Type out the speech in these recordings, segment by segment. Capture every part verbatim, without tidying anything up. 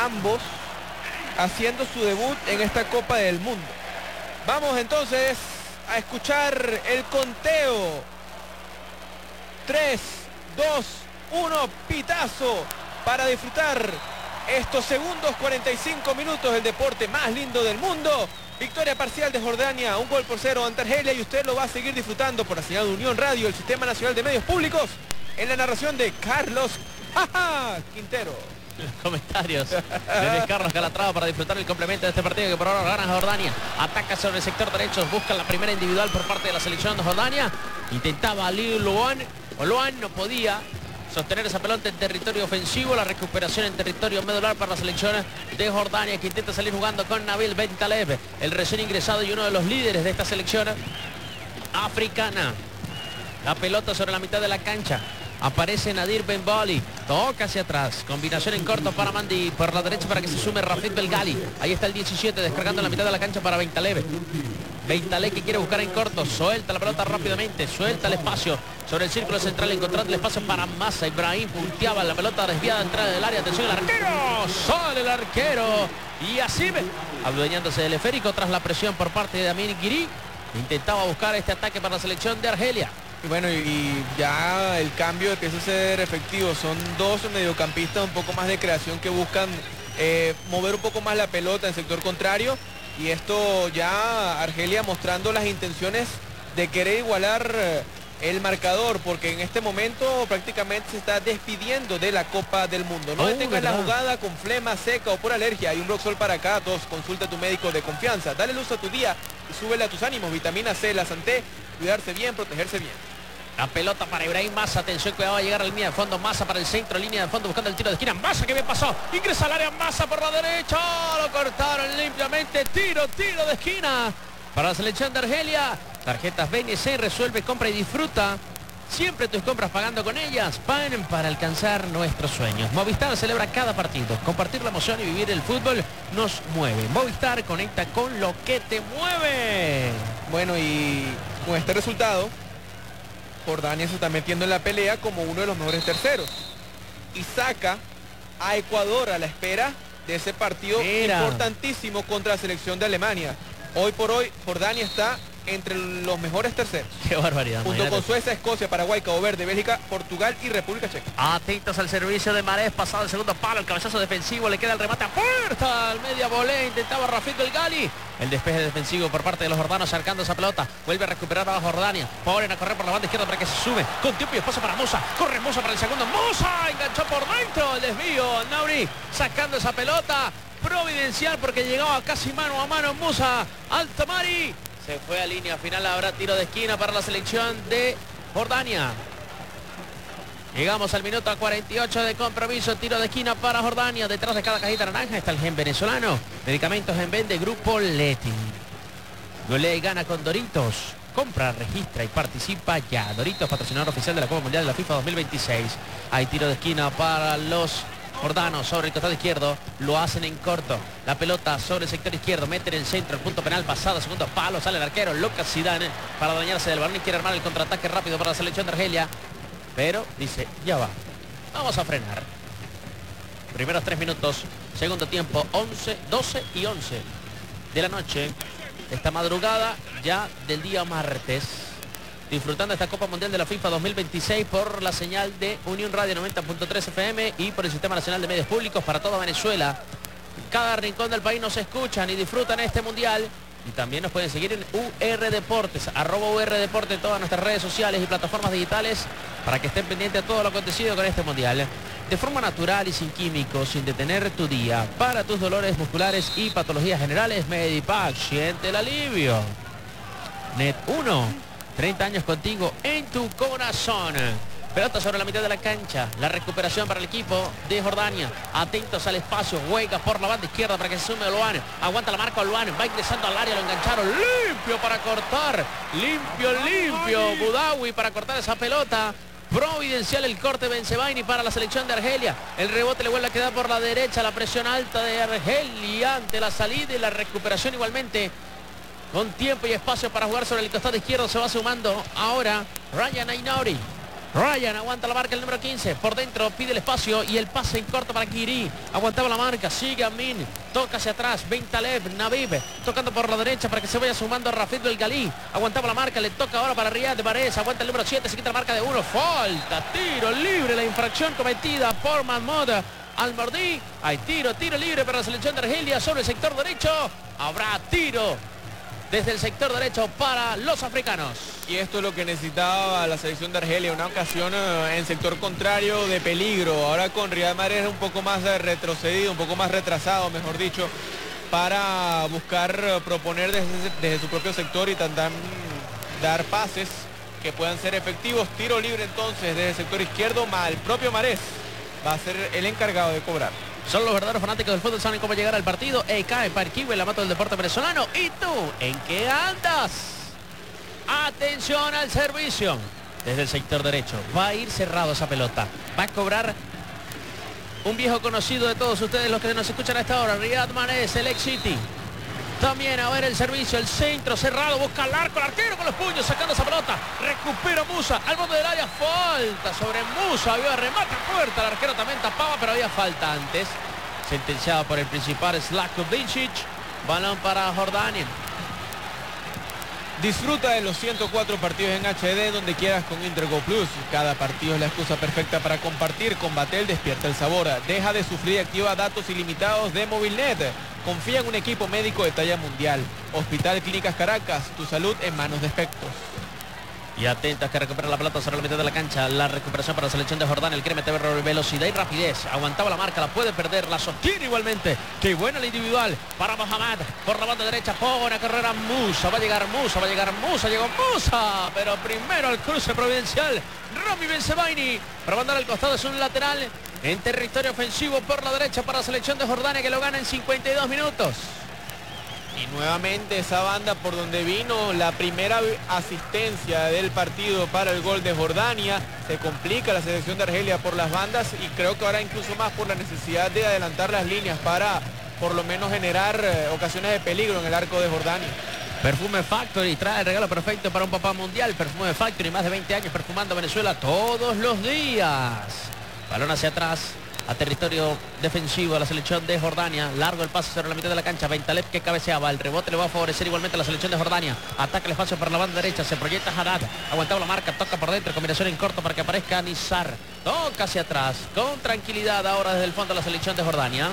ambos haciendo su debut en esta Copa del Mundo. Vamos entonces a escuchar el conteo. tres, dos, uno, pitazo para disfrutar estos segundos cuarenta y cinco minutos del deporte más lindo del mundo. Victoria parcial de Jordania, un gol por cero ante Argelia, y usted lo va a seguir disfrutando por la señal de Unión Radio, el Sistema Nacional de Medios Públicos, en la narración de Carlos ¡Jaja! Quintero. Los comentarios de Luis Carlos Calatrava para disfrutar el complemento de este partido que por ahora gana Jordania. Ataca sobre el sector derecho, busca la primera individual por parte de la selección de Jordania. Intentaba Ali Luan, o Luan no podía sostener esa pelota en territorio ofensivo. La recuperación en territorio medular para la selección de Jordania, que intenta salir jugando con Nabil Bentaleb, el recién ingresado y uno de los líderes de esta selección africana. La pelota sobre la mitad de la cancha. Aparece Nadir Benbali, toca hacia atrás, combinación en corto para Mandi, por la derecha para que se sume Rafid Belgali. Ahí está el diecisiete descargando en la mitad de la cancha para Bentaleb. Bentaleb que quiere buscar en corto, suelta la pelota rápidamente, suelta el espacio sobre el círculo central, encontrando el espacio para Massa. Ibrahim punteaba la pelota desviada, entrada del área, atención al arquero, sale el arquero y así adueñándose del esférico tras la presión por parte de Amin Guiri. Intentaba buscar este ataque para la selección de Argelia. Y bueno, y ya el cambio empieza a ser efectivo. Son dos mediocampistas un poco más de creación que buscan eh, mover un poco más la pelota en sector contrario. Y esto ya Argelia mostrando las intenciones de querer igualar el marcador, porque en este momento prácticamente se está despidiendo de la Copa del Mundo. No oh, detengas la ¿verdad? jugada con flema seca o por alergia. Hay un Roxol para acá. Dos, consulta a tu médico de confianza. Dale luz a tu día y súbele a tus ánimos. Vitamina C, la Santé. Cuidarse bien, protegerse bien. La pelota para Ibrahim Massa, atención, cuidado, va a llegar a la línea de fondo. Massa para el centro, línea de fondo buscando el tiro de esquina. Massa, que bien pasó, ingresa al área, Massa por la derecha, lo cortaron limpiamente. Tiro, tiro de esquina para la selección de Argelia. Tarjetas B N C, resuelve, compra y disfruta. Siempre tus compras pagando con ellas. Paguen para alcanzar nuestros sueños. Movistar celebra cada partido. Compartir la emoción y vivir el fútbol nos mueve. Movistar conecta con lo que te mueve. Bueno, y con este resultado Jordania se está metiendo en la pelea como uno de los mejores terceros y saca a Ecuador a la espera de ese partido Mira. importantísimo contra la selección de Alemania. Hoy por hoy Jordania está entre los mejores terceros. Qué barbaridad. Junto imagínate. con Suecia, Escocia, Paraguay, Cabo Verde, Bélgica, Portugal y República Checa. Atentos al servicio de Marés, pasado el segundo palo, el cabezazo defensivo, le queda el remate a puerta, al media volea, intentaba Rafid Belgali. El despeje defensivo por parte de los jordanos acercando esa pelota, vuelve a recuperar a Jordania, ponen a correr por la banda izquierda para que se sube, con tiempo y espacio para Musa, corre Musa para el segundo, Musa enganchó por dentro, el desvío, Nauri sacando esa pelota, providencial porque llegaba casi mano a mano Musa, Altamari. Se fue a línea final, habrá tiro de esquina para la selección de Jordania. Llegamos al minuto cuarenta y ocho de compromiso, tiro de esquina para Jordania. Detrás de cada cajita naranja está el gen venezolano. Medicamentos en vende, Grupo Leti. Golea y gana con Doritos. Compra, registra y participa ya. Doritos, patrocinador oficial de la Copa Mundial de la FIFA dos mil veintiséis. Hay tiro de esquina para los jordanos sobre el costado izquierdo, lo hacen en corto. La pelota sobre el sector izquierdo, mete en el centro, el punto penal pasado, segundo palo, sale el arquero Lucas Zidane para dañarse del balón y quiere armar el contraataque rápido para la selección de Argelia. Pero dice, ya va, vamos a frenar. Primeros tres minutos, segundo tiempo, once, doce y once de la noche. Esta madrugada ya del día martes. Disfrutando esta Copa Mundial de la FIFA dos mil veintiséis por la señal de Unión Radio noventa punto tres F M y por el Sistema Nacional de Medios Públicos para toda Venezuela. Cada rincón del país nos escuchan y disfrutan este Mundial. Y también nos pueden seguir en U R Deportes, arroba U R Deportes en todas nuestras redes sociales y plataformas digitales para que estén pendientes de todo lo acontecido con este Mundial. De forma natural y sin químicos, sin detener tu día. Para tus dolores musculares y patologías generales, Medipack, siente el alivio. Net uno. treinta años contigo en tu corazón. Pelota sobre la mitad de la cancha. La recuperación para el equipo de Jordania. Atentos al espacio. Juega por la banda izquierda para que se sume Luan. Aguanta la marca Luan. Va ingresando al área. Lo engancharon. Limpio para cortar. Limpio, limpio. Budawi para cortar esa pelota. Providencial el corte Bensebaini para la selección de Argelia. El rebote le vuelve a quedar por la derecha. La presión alta de Argelia ante la salida y la recuperación igualmente. Con tiempo y espacio para jugar sobre el costado izquierdo se va sumando ahora Ryan Ainauri. Ryan aguanta la marca, el número quince. Por dentro pide el espacio y el pase en corto para Kiri. Aguantaba la marca, sigue Amin. Toca hacia atrás, Bentaleb, Nabib. Tocando por la derecha para que se vaya sumando Rafid del Galí. Aguantaba la marca, le toca ahora para Riyad Mahrez. Aguanta el número siete, se quita la marca de uno. Falta, tiro libre, la infracción cometida por Mahmoud Al-Mardi. Hay tiro, tiro libre para la selección de Argelia sobre el sector derecho. Habrá tiro desde el sector derecho para los africanos. Y esto es lo que necesitaba la selección de Argelia, una ocasión eh, en sector contrario de peligro. Ahora con Riyad Mahrez un poco más eh, retrocedido, un poco más retrasado, mejor dicho, para buscar eh, proponer desde, desde su propio sector y tantar, dar pases que puedan ser efectivos. Tiro libre entonces desde el sector izquierdo, más el propio Mahrez va a ser el encargado de cobrar. Son los verdaderos fanáticos del fútbol, saben cómo llegar al partido. E K Parquiwe, la moto del deporte venezolano. ¿Y tú? ¿En qué andas? Atención al servicio. Desde el sector derecho. Va a ir cerrado esa pelota. Va a cobrar un viejo conocido de todos ustedes, los que nos escuchan a esta hora. Riyad Mahrez, el ex City. También a ver el servicio, el centro cerrado. Busca el arco, el arquero con los puños, sacando esa pelota. Recupera Musa al borde del área. Falta sobre Musa. Había remate fuerte. El arquero también tapaba, pero había falta antes. Sentenciado por el principal Zlatko Vincic. Balón para Jordania. Disfruta de los ciento cuatro partidos en H D donde quieras con Intergo Plus. Cada partido es la excusa perfecta para compartir. Combatel despierta el sabor. Deja de sufrir y activa datos ilimitados de Movilnet. Confía en un equipo médico de talla mundial. Hospital Clínicas Caracas, tu salud en manos de expertos. Y atentas que recupera la pelota sobre la mitad de la cancha. La recuperación para la selección de Jordania. El quiere meter velocidad y rapidez. Aguantaba la marca, la puede perder, la sostiene igualmente. Qué buena la individual para Mohamed. Por la banda derecha, pone a carrera Musa. Va a llegar Musa, va a llegar Musa. Llegó Musa. Pero primero al cruce providencial. Rami Bensebaini. Para mandar al costado es un lateral en territorio ofensivo por la derecha para la selección de Jordania, que lo gana en cincuenta y dos minutos. Y nuevamente esa banda por donde vino la primera asistencia del partido para el gol de Jordania. Se complica la selección de Argelia por las bandas y creo que ahora incluso más por la necesidad de adelantar las líneas para por lo menos generar eh, ocasiones de peligro en el arco de Jordania. Perfume Factory trae el regalo perfecto para un papá mundial. Perfume Factory, más de veinte años perfumando Venezuela todos los días. Balón hacia atrás. A territorio defensivo de la selección de Jordania. Largo el pase sobre la mitad de la cancha. Bentaleb que cabeceaba. El rebote le va a favorecer igualmente a la selección de Jordania. Ataca el espacio por la banda derecha. Se proyecta Haddad. Aguantaba la marca. Toca por dentro. Combinación en corto para que aparezca Nizar. Toca hacia atrás. Con tranquilidad ahora desde el fondo de la selección de Jordania.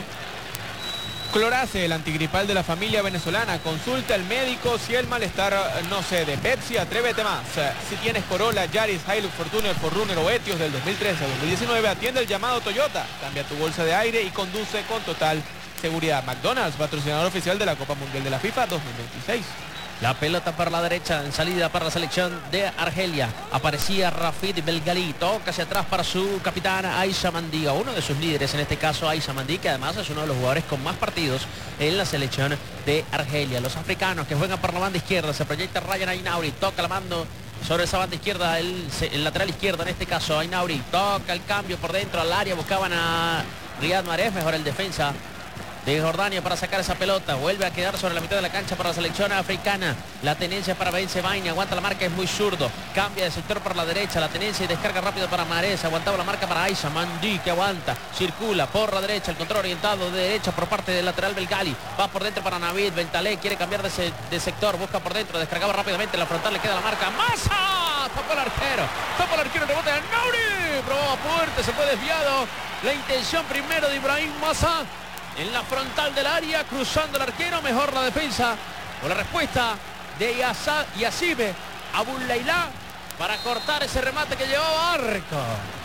Clorace, el antigripal de la familia venezolana. Consulta al médico si el malestar no cede. Pepsi, atrévete más. Si tienes Corolla, Yaris, Hilux, Fortuner, Forerunner o Etios del dos mil trece a dos mil diecinueve, atiende el llamado Toyota. Cambia tu bolsa de aire y conduce con total seguridad. McDonald's, patrocinador oficial de la Copa Mundial de la FIFA dos mil veintiséis. La pelota para la derecha, en salida para la selección de Argelia. Aparecía Rafid Belgalí, toca hacia atrás para su capitán Aisha Mandiga, uno de sus líderes, en este caso Aisha Mandiga, que además es uno de los jugadores con más partidos en la selección de Argelia. Los africanos que juegan por la banda izquierda, se proyecta Ryan Ainauri, toca la mando sobre esa banda izquierda, el, el lateral izquierdo en este caso, Ainauri, toca el cambio por dentro al área, buscaban a Riyad Mahrez, mejor el defensa de Jordania para sacar esa pelota. Vuelve a quedar sobre la mitad de la cancha para la selección africana. La tenencia para Bensebaini. Aguanta la marca, es muy zurdo. Cambia de sector por la derecha. La tenencia y descarga rápido para Mahrez. Aguantaba la marca para Aisha Mandi, que aguanta. Circula por la derecha. El control orientado de derecha por parte del lateral Belgali. Va por dentro para Navid. Bentaleb quiere cambiar de, se de sector. Busca por dentro. Descargaba rápidamente. La frontal le queda la marca. ¡Masa! Tocó el arquero. Tocó el arquero. Rebote de Nauri. Probaba fuerte. Se fue desviado. La intención primero de Ibrahim Massa. En la frontal del área, cruzando el arquero, mejor la defensa o la respuesta de Yassibe Aboulayla para cortar ese remate que llevaba arco.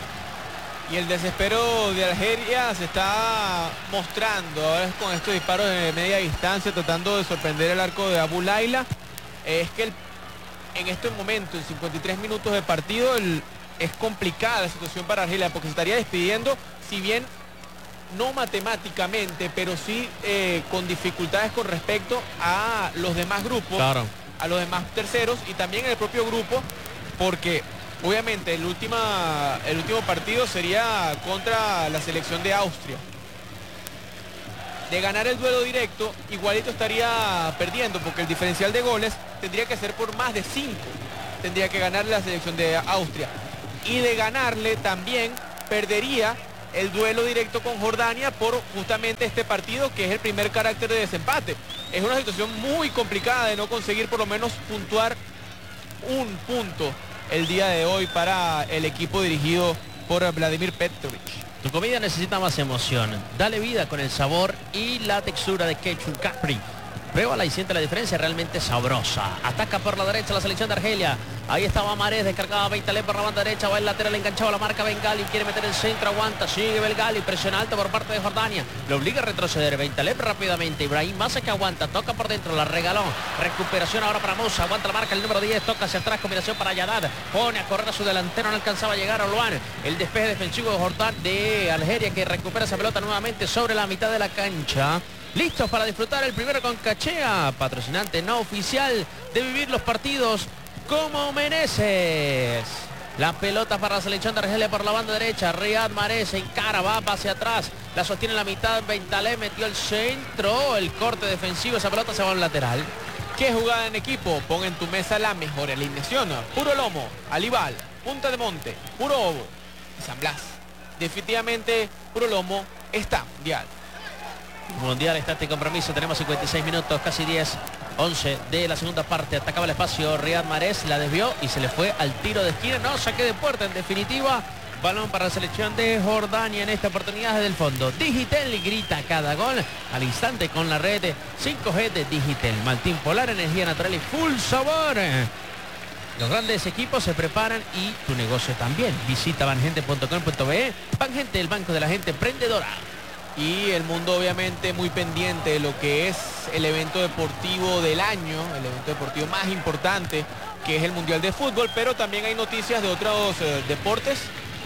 Y el desespero de Argelia se está mostrando ahora con estos disparos de media distancia, tratando de sorprender el arco de Aboulayla. Es que el, en este momento, en cincuenta y tres minutos de partido, el, es complicada la situación para Argelia porque se estaría despidiendo, si bien no matemáticamente, pero sí eh, con dificultades con respecto a los demás grupos, claro, a los demás terceros y también el propio grupo, porque obviamente el, última, el último partido sería contra la selección de Austria. De ganar el duelo directo, igualito estaría perdiendo, porque el diferencial de goles tendría que ser por más de cinco. Tendría que ganar la selección de Austria. y de ganarle también perdería el duelo directo con Jordania por justamente este partido, que es el primer carácter de desempate. Es una situación muy complicada de no conseguir por lo menos puntuar un punto el día de hoy para el equipo dirigido por Vladimir Petrovic. Tu comida necesita más emoción. Dale vida con el sabor y la textura de ketchup Capri. Pruébala y siente la diferencia, realmente sabrosa. Ataca por la derecha la selección de Argelia. Ahí estaba Marés, descargaba Bentaleb por la banda derecha. Va el lateral enganchado, la marca Bengali. Quiere meter el centro, aguanta, sigue Bengali. Presión alta por parte de Jordania. Lo obliga a retroceder Bentaleb rápidamente. Ibrahim Massa que aguanta, toca por dentro, la regaló. Recuperación ahora para Musa. Aguanta la marca el número diez, toca hacia atrás, combinación para Yadad. Pone a correr a su delantero, no alcanzaba a llegar a Oluan. El despeje defensivo de Jordán de Algeria, que recupera esa pelota nuevamente sobre la mitad de la cancha. Listos para disfrutar el primero con Cachea, patrocinante no oficial de vivir los partidos como mereces. La pelota para la selección de Argelia por la banda derecha. Riyad Mahrez se encara, va hacia atrás. La sostiene en la mitad. Bentaleb metió el centro. El corte defensivo. Esa pelota se va a un lateral. ¿Qué jugada en equipo? Pon en tu mesa la mejor alineación. Puro lomo, Alibal, Punta de Monte, puro ovo y San Blas. Definitivamente puro lomo está mundial. Mundial está este compromiso. Tenemos cincuenta y seis minutos, casi diez, once de la segunda parte. Atacaba el espacio Riyad Mahrez, la desvió y se le fue al tiro de esquina. No, saque de puerta en definitiva. Balón para la selección de Jordania en esta oportunidad desde el fondo. Digitel grita cada gol al instante con la red cinco G de Digitel. Maltín Polar, energía natural y full sabor. Los grandes equipos se preparan y tu negocio también. Visita bangente punto com punto be. Bangente, el banco de la gente emprendedora. Y el mundo obviamente muy pendiente de lo que es el evento deportivo del año, el evento deportivo más importante, que es el Mundial de Fútbol, pero también hay noticias de otros eh, deportes.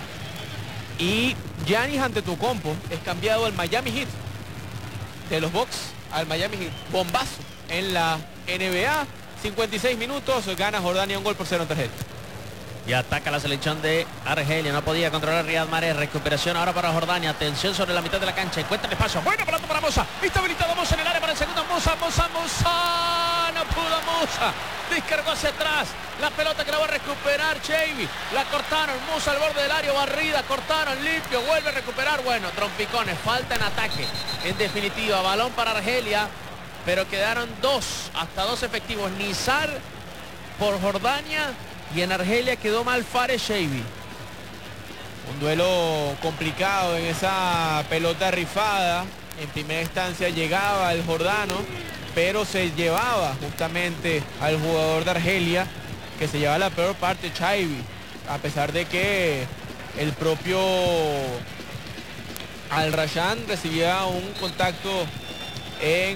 Y Giannis Antetokounmpo es cambiado al Miami Heat, de los Bucks al Miami Heat. Bombazo en la N B A, cincuenta y seis minutos, gana Jordania un gol por cero en tarjeta. Y ataca la selección de Argelia. No podía controlar Riyad Mahrez. Recuperación ahora para Jordania. Atención sobre la mitad de la cancha. Encuentra el espacio. Bueno, pelota para Musa. Está habilitado Musa en el área para el segundo. Musa, Musa, Musa. No pudo Musa. Descargó hacia atrás. La pelota que la va a recuperar Xavi. La cortaron. Musa al borde del área. Barrida. Cortaron. Limpio. Vuelve a recuperar. Bueno, trompicones. Falta en ataque. En definitiva, balón para Argelia. Pero quedaron dos. Hasta dos efectivos. Nizar por Jordania. Y en Argelia quedó mal Fares Xavi. Un duelo complicado en esa pelota rifada. En primera instancia llegaba el jordano, pero se llevaba justamente al jugador de Argelia, que se llevaba la peor parte, Xavi. A pesar de que el propio Al Rayyan recibía un contacto en...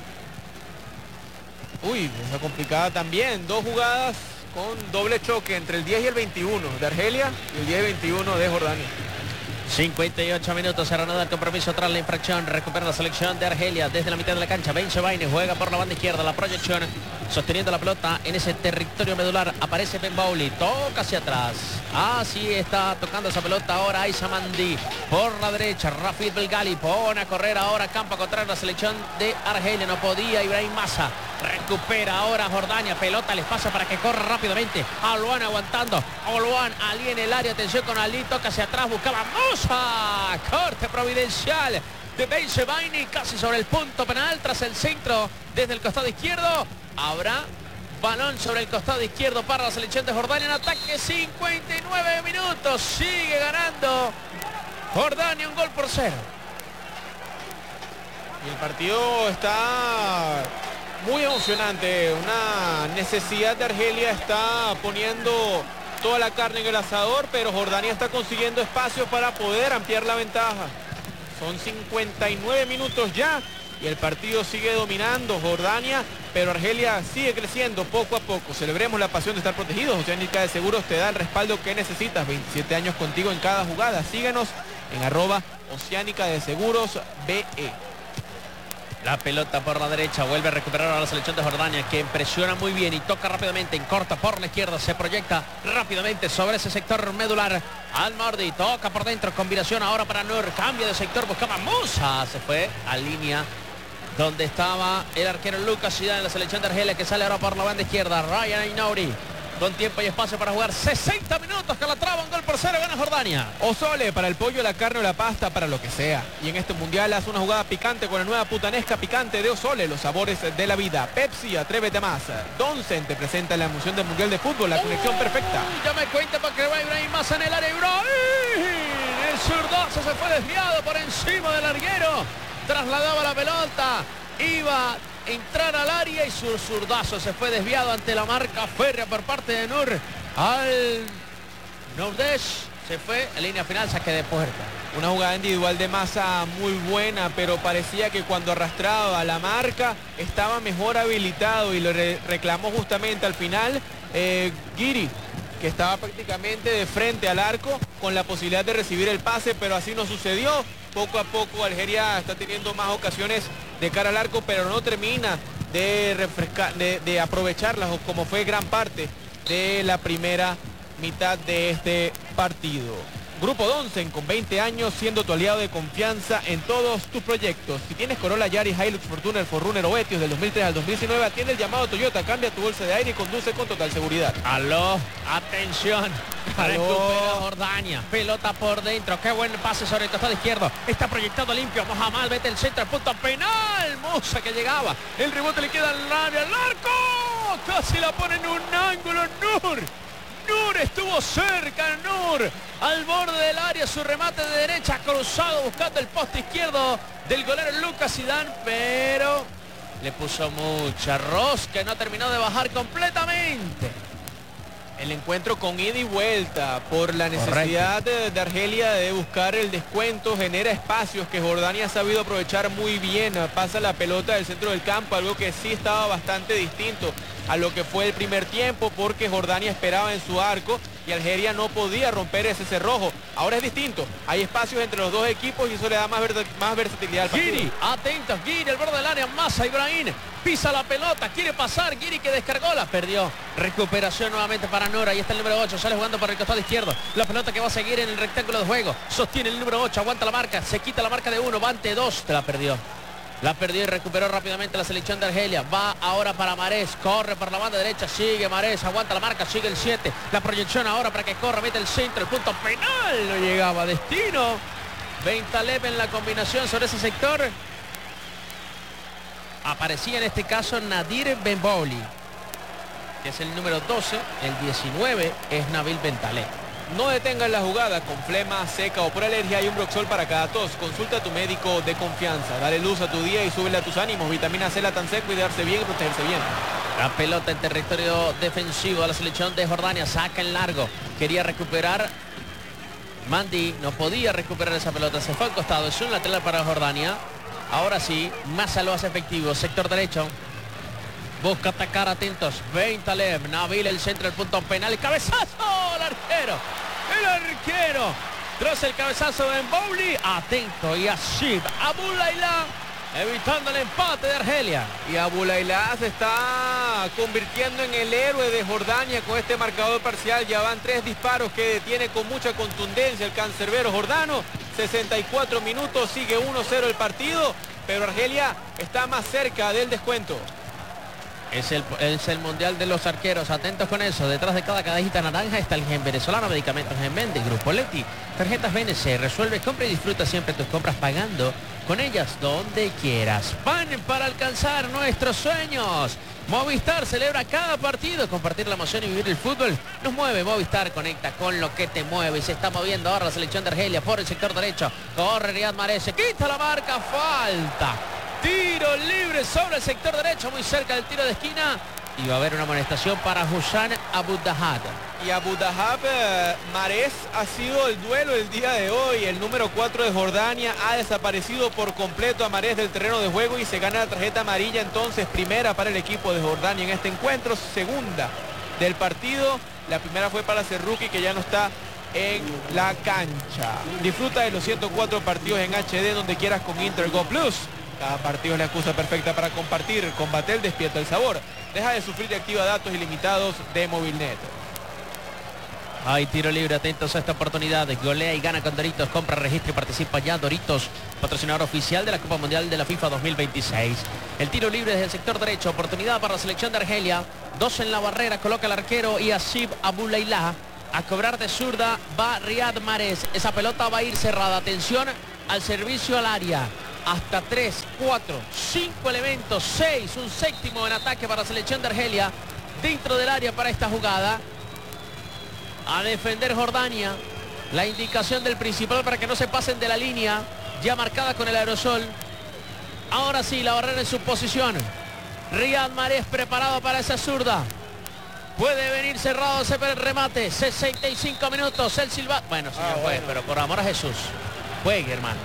Uy, esa complicada también. Dos jugadas con doble choque entre el diez y el veintiuno de Argelia y el diez y veintiuno de Jordania. cincuenta y ocho minutos, se reanuda el compromiso tras la infracción. Recupera la selección de Argelia desde la mitad de la cancha. Ben Sebaini juega por la banda izquierda. La proyección sosteniendo la pelota en ese territorio medular. Aparece Ben Bauli, toca hacia atrás. Así está tocando esa pelota ahora Aissa Mandi por la derecha. Rafid Belgali pone a correr ahora campo contrario a la selección de Argelia. No podía Ibrahim Massa. Recupera ahora Jordania. Pelota les pasa para que corra rápidamente. Oluan aguantando. Oluan, Ali en el área. Atención con Ali. Toca hacia atrás. Buscaba Musa. Corte providencial de Ben Sebaini. Casi sobre el punto penal. Tras el centro desde el costado izquierdo. Habrá balón sobre el costado izquierdo para la selección de Jordania. En ataque, cincuenta y nueve minutos. Sigue ganando Jordania un gol por cero. Y el partido está muy emocionante. Una necesidad de Argelia está poniendo toda la carne en el asador, pero Jordania está consiguiendo espacios para poder ampliar la ventaja. Son cincuenta y nueve minutos ya y el partido sigue dominando Jordania, pero Argelia sigue creciendo poco a poco. Celebremos la pasión de estar protegidos. Oceánica de Seguros te da el respaldo que necesitas. veintisiete años contigo en cada jugada. Síguenos en arroba Oceánica de Seguros B E. La pelota por la derecha, vuelve a recuperar a la selección de Jordania, que presiona muy bien y toca rápidamente en corta por la izquierda, se proyecta rápidamente sobre ese sector medular. Al-Mardi toca por dentro, combinación ahora para Nur, cambia de sector, buscaba Musa, se fue a línea donde estaba el arquero Lucas Zidane de la selección de Argelia, que sale ahora por la banda izquierda. Ryan Ainouri con tiempo y espacio para jugar. sesenta minutos, Calatrava, un gol por cero, gana Jordania. Osole para el pollo, la carne o la pasta, para lo que sea. Y en este mundial hace una jugada picante con la nueva putanesca picante de Osole, los sabores de la vida. Pepsi, atrévete más. Donsen te presenta la emoción del mundial de fútbol, la conexión uh, perfecta. Ya me cuenta para que va Ibrahim más en el área. Ibrahim, el zurdazo se fue desviado por encima del larguero. Trasladaba la pelota, iba a entrar al área y su zurdazo se fue desviado ante la marca férrea por parte de Nur. Al Nordesh se fue en línea final, saque de puerta. Una jugada individual de Massa muy buena, pero parecía que cuando arrastraba la marca estaba mejor habilitado y lo re reclamó justamente al final eh, Guiri, que estaba prácticamente de frente al arco con la posibilidad de recibir el pase, pero así no sucedió. Poco a poco Algeria está teniendo más ocasiones de cara al arco, pero no termina de refrescar, de, de aprovecharlas, como fue gran parte de la primera mitad de este partido. Grupo Donsen, con veinte años, siendo tu aliado de confianza en todos tus proyectos. Si tienes Corolla, Yaris, Hilux, Fortuner, cuatro runner o Etios del dos mil tres al dos mil diecinueve, atiende el llamado Toyota, cambia tu bolsa de aire y conduce con total seguridad. Aló, atención. Aló. Recupera Jordania, pelota por dentro, qué buen pase sobre el costado izquierdo, está proyectado limpio, Mohamed, vete el centro, el punto penal, Musa que llegaba, el rebote le queda al área, al arco, casi la pone en un ángulo, Nur. Nur estuvo cerca, Nur, al borde del área, su remate de derecha cruzado buscando el poste izquierdo del golero Lucas Zidane, pero le puso mucha rosca, no terminó de bajar completamente. El encuentro con ida y vuelta por la necesidad de, de Argelia de buscar el descuento, genera espacios que Jordania ha sabido aprovechar muy bien, pasa la pelota del centro del campo, algo que sí estaba bastante distinto a lo que fue el primer tiempo, porque Jordania esperaba en su arco y Algeria no podía romper ese cerrojo. Ahora es distinto, hay espacios entre los dos equipos y eso le da más, vers más versatilidad al partido. Guiri, atentos, Guiri, el borde del área, Massa, Ibrahim, pisa la pelota, quiere pasar, Guiri que descargó, la perdió. Recuperación nuevamente para Nur, ahí está el número ocho, sale jugando por el costado izquierdo. La pelota que va a seguir en el rectángulo de juego, sostiene el número ocho, aguanta la marca, se quita la marca de uno, va ante dos, te la perdió. La perdió y recuperó rápidamente la selección de Argelia. Va ahora para Marés, corre por la banda derecha, sigue Marés, aguanta la marca, sigue el siete. La proyección ahora para que corra, mete el centro, el punto penal, no llegaba a destino. Bentaleb en la combinación sobre ese sector. Aparecía en este caso Nadir Benbouli, que es el número doce, el diecinueve es Nabil Bentaleb. No detengas la jugada con flema, seca o por alergia. Hay un Broxol para cada tos. Consulta a tu médico de confianza. Dale luz a tu día y súbele a tus ánimos. Vitamina C, la tan seco, cuidarse bien y protegerse bien. La pelota en territorio defensivo de la selección de Jordania. Saca en largo. Quería recuperar Mandi. No podía recuperar esa pelota. Se fue al costado. Es un lateral para Jordania. Ahora sí. Massa lo hace efectivo. Sector derecho. Busca atacar, atentos. Bentaleb, Nabil, el centro, el punto penal. El cabezazo, el arquero. El arquero. Tras el cabezazo de Benbouli. Atento. Y Ashib Aboulayla evitando el empate de Argelia. Y Aboulayla se está convirtiendo en el héroe de Jordania con este marcador parcial. Ya van tres disparos que detiene con mucha contundencia el cancerbero jordano. sesenta y cuatro minutos, sigue uno cero el partido. Pero Argelia está más cerca del descuento. Es el, es el mundial de los arqueros, atentos con eso. Detrás de cada cadejita naranja está el gen venezolano, medicamentos Genven de Grupo Leti. Tarjetas B N C, resuelve, compra y disfruta siempre tus compras pagando con ellas donde quieras. Pan para alcanzar nuestros sueños. Movistar celebra cada partido. Compartir la emoción y vivir el fútbol nos mueve. Movistar conecta con lo que te mueve. Y se está moviendo ahora la selección de Argelia por el sector derecho. Corre Riyad Mahrez, se quita la marca, falta. Tiro libre sobre el sector derecho, muy cerca del tiro de esquina. Y va a haber una amonestación para Hussan Abudahad. Y Abudahad, eh, Mahrez ha sido el duelo el día de hoy. El número cuatro de Jordania ha desaparecido por completo a Mahrez del terreno de juego y se gana la tarjeta amarilla. Entonces, primera para el equipo de Jordania en este encuentro, segunda del partido. La primera fue para Serruki, que ya no está en la cancha. Disfruta de los ciento cuatro partidos en H D donde quieras con Intergo Plus. Cada partido es la excusa perfecta para compartir. Combatel despierta el sabor. Deja de sufrir y activa datos ilimitados de Movilnet. Hay tiro libre, atentos a esta oportunidad. Golea y gana con Doritos. Compra, registra y participa ya. Doritos, patrocinador oficial de la Copa Mundial de la FIFA dos mil veintiséis. El tiro libre desde el sector derecho. Oportunidad para la selección de Argelia. Dos en la barrera. Coloca el arquero y Asib Aboulayla. A cobrar de zurda va Riyad Mahrez. Esa pelota va a ir cerrada. Atención al servicio al área. Hasta tres, cuatro, cinco elementos. seis, un séptimo en ataque para la selección de Argelia. Dentro del área para esta jugada. A defender Jordania. La indicación del principal para que no se pasen de la línea. Ya marcada con el aerosol. Ahora sí, la barrera en su posición. Riyad Mahrez preparado para esa zurda. Puede venir cerrado ese remate. sesenta y cinco minutos. El silbato. Bueno, señor ah, juez, bueno. pero por amor a Jesús. Juegue, hermano.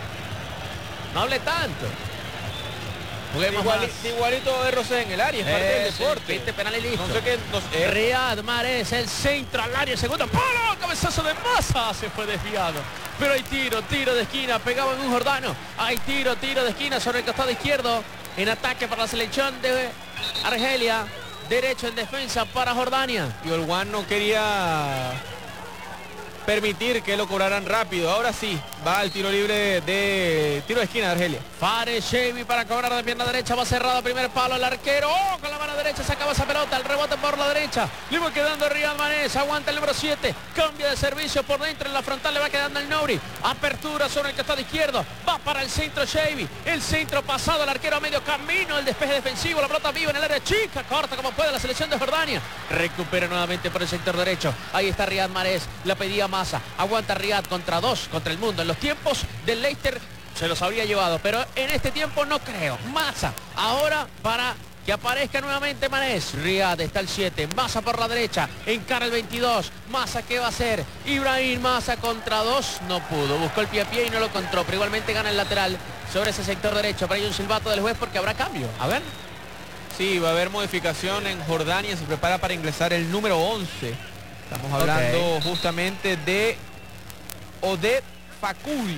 No hable tanto. Juguemos Igual, más. igualito de Rosé en el área, es parte del Eso, deporte. viste, penal y listo. No sé qué. No sé, eh, Riyad Mahrez, el centro al área, segundo palo, cabezazo de Massa, se fue desviado. Pero hay tiro, tiro de esquina, pegaba en un jordano. Hay tiro, tiro de esquina sobre el costado izquierdo. En ataque para la selección de Argelia. Derecho en defensa para Jordania. Y Olwan no quería permitir que lo cobraran rápido. Ahora sí, va al tiro libre de, de tiro de esquina de Argelia. Fares Shevy para cobrar de pierna derecha, va cerrado, primer palo, el arquero, oh, con la mano derecha sacaba esa pelota, el rebote por la derecha, le va quedando Riyad Mahrez, aguanta el número siete, cambia de servicio por dentro, en la frontal le va quedando el Nouri, apertura sobre el costado izquierdo, va para el centro Shevy, el centro pasado, el arquero a medio camino, el despeje defensivo, la pelota viva en el área chica, corta como puede la selección de Jordania, recupera nuevamente por el sector derecho, ahí está Riyad Mahrez, la pedía Massa, aguanta Riyad contra dos, contra el mundo, en los tiempos del Leicester se los habría llevado, pero en este tiempo no creo. Massa, ahora para que aparezca nuevamente Mahrez. Riyad está el siete, Massa por la derecha, encara el veintidós, Massa, ¿qué va a hacer? Ibrahim Massa contra dos, no pudo, buscó el pie a pie y no lo encontró, pero igualmente gana el lateral sobre ese sector derecho, pero hay un silbato del juez porque habrá cambio, a ver. Sí, va a haber modificación en Jordania, se prepara para ingresar el número once. Estamos hablando okay. justamente de Oded Fakoui.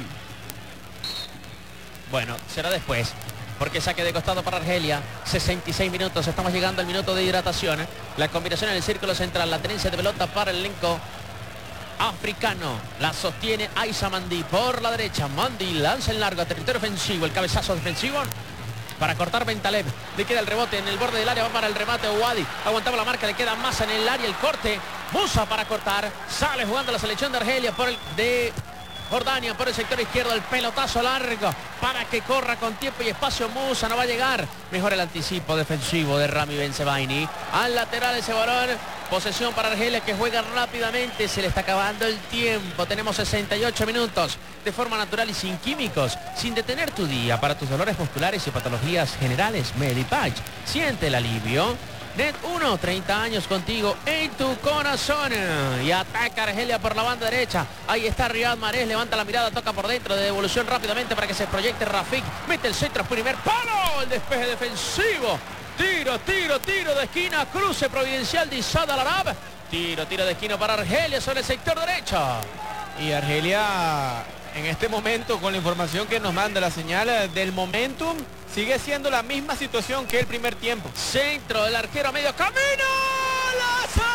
Bueno, será después, porque saque de costado para Argelia, sesenta y seis minutos, estamos llegando al minuto de hidratación, ¿eh? La combinación en el círculo central, la tenencia de pelota para el elenco africano, la sostiene Aissa Mandi por la derecha, Mandi lanza en largo a territorio ofensivo, el cabezazo defensivo para cortar Bentaleb, le queda el rebote en el borde del área, va para el remate Ouadi, aguantaba la marca, le queda Massa en el área, el corte, Musa para cortar, sale jugando la selección de Argelia por el de Jordania por el sector izquierdo, el pelotazo largo para que corra con tiempo y espacio. Musa no va a llegar, mejor el anticipo defensivo de Rami Bensebaini, al lateral ese balón, posesión para Argelia que juega rápidamente, se le está acabando el tiempo, tenemos sesenta y ocho minutos de forma natural y sin químicos, sin detener tu día para tus dolores musculares y patologías generales. Medipatch, siente el alivio. Net uno, treinta años contigo en tu corazón. Y ataca Argelia por la banda derecha. Ahí está Riyad Mahrez, levanta la mirada, toca por dentro, de devolución rápidamente para que se proyecte Rafik. Mete el centro, primer palo, el despeje defensivo. Tiro, tiro, tiro de esquina, cruce providencial de Issad Al-Arab. Tiro, tiro de esquina para Argelia sobre el sector derecho. Y Argelia en este momento, con la información que nos manda la señal del momentum, sigue siendo la misma situación que el primer tiempo. Centro del arquero a medio camino. ¡Lazo!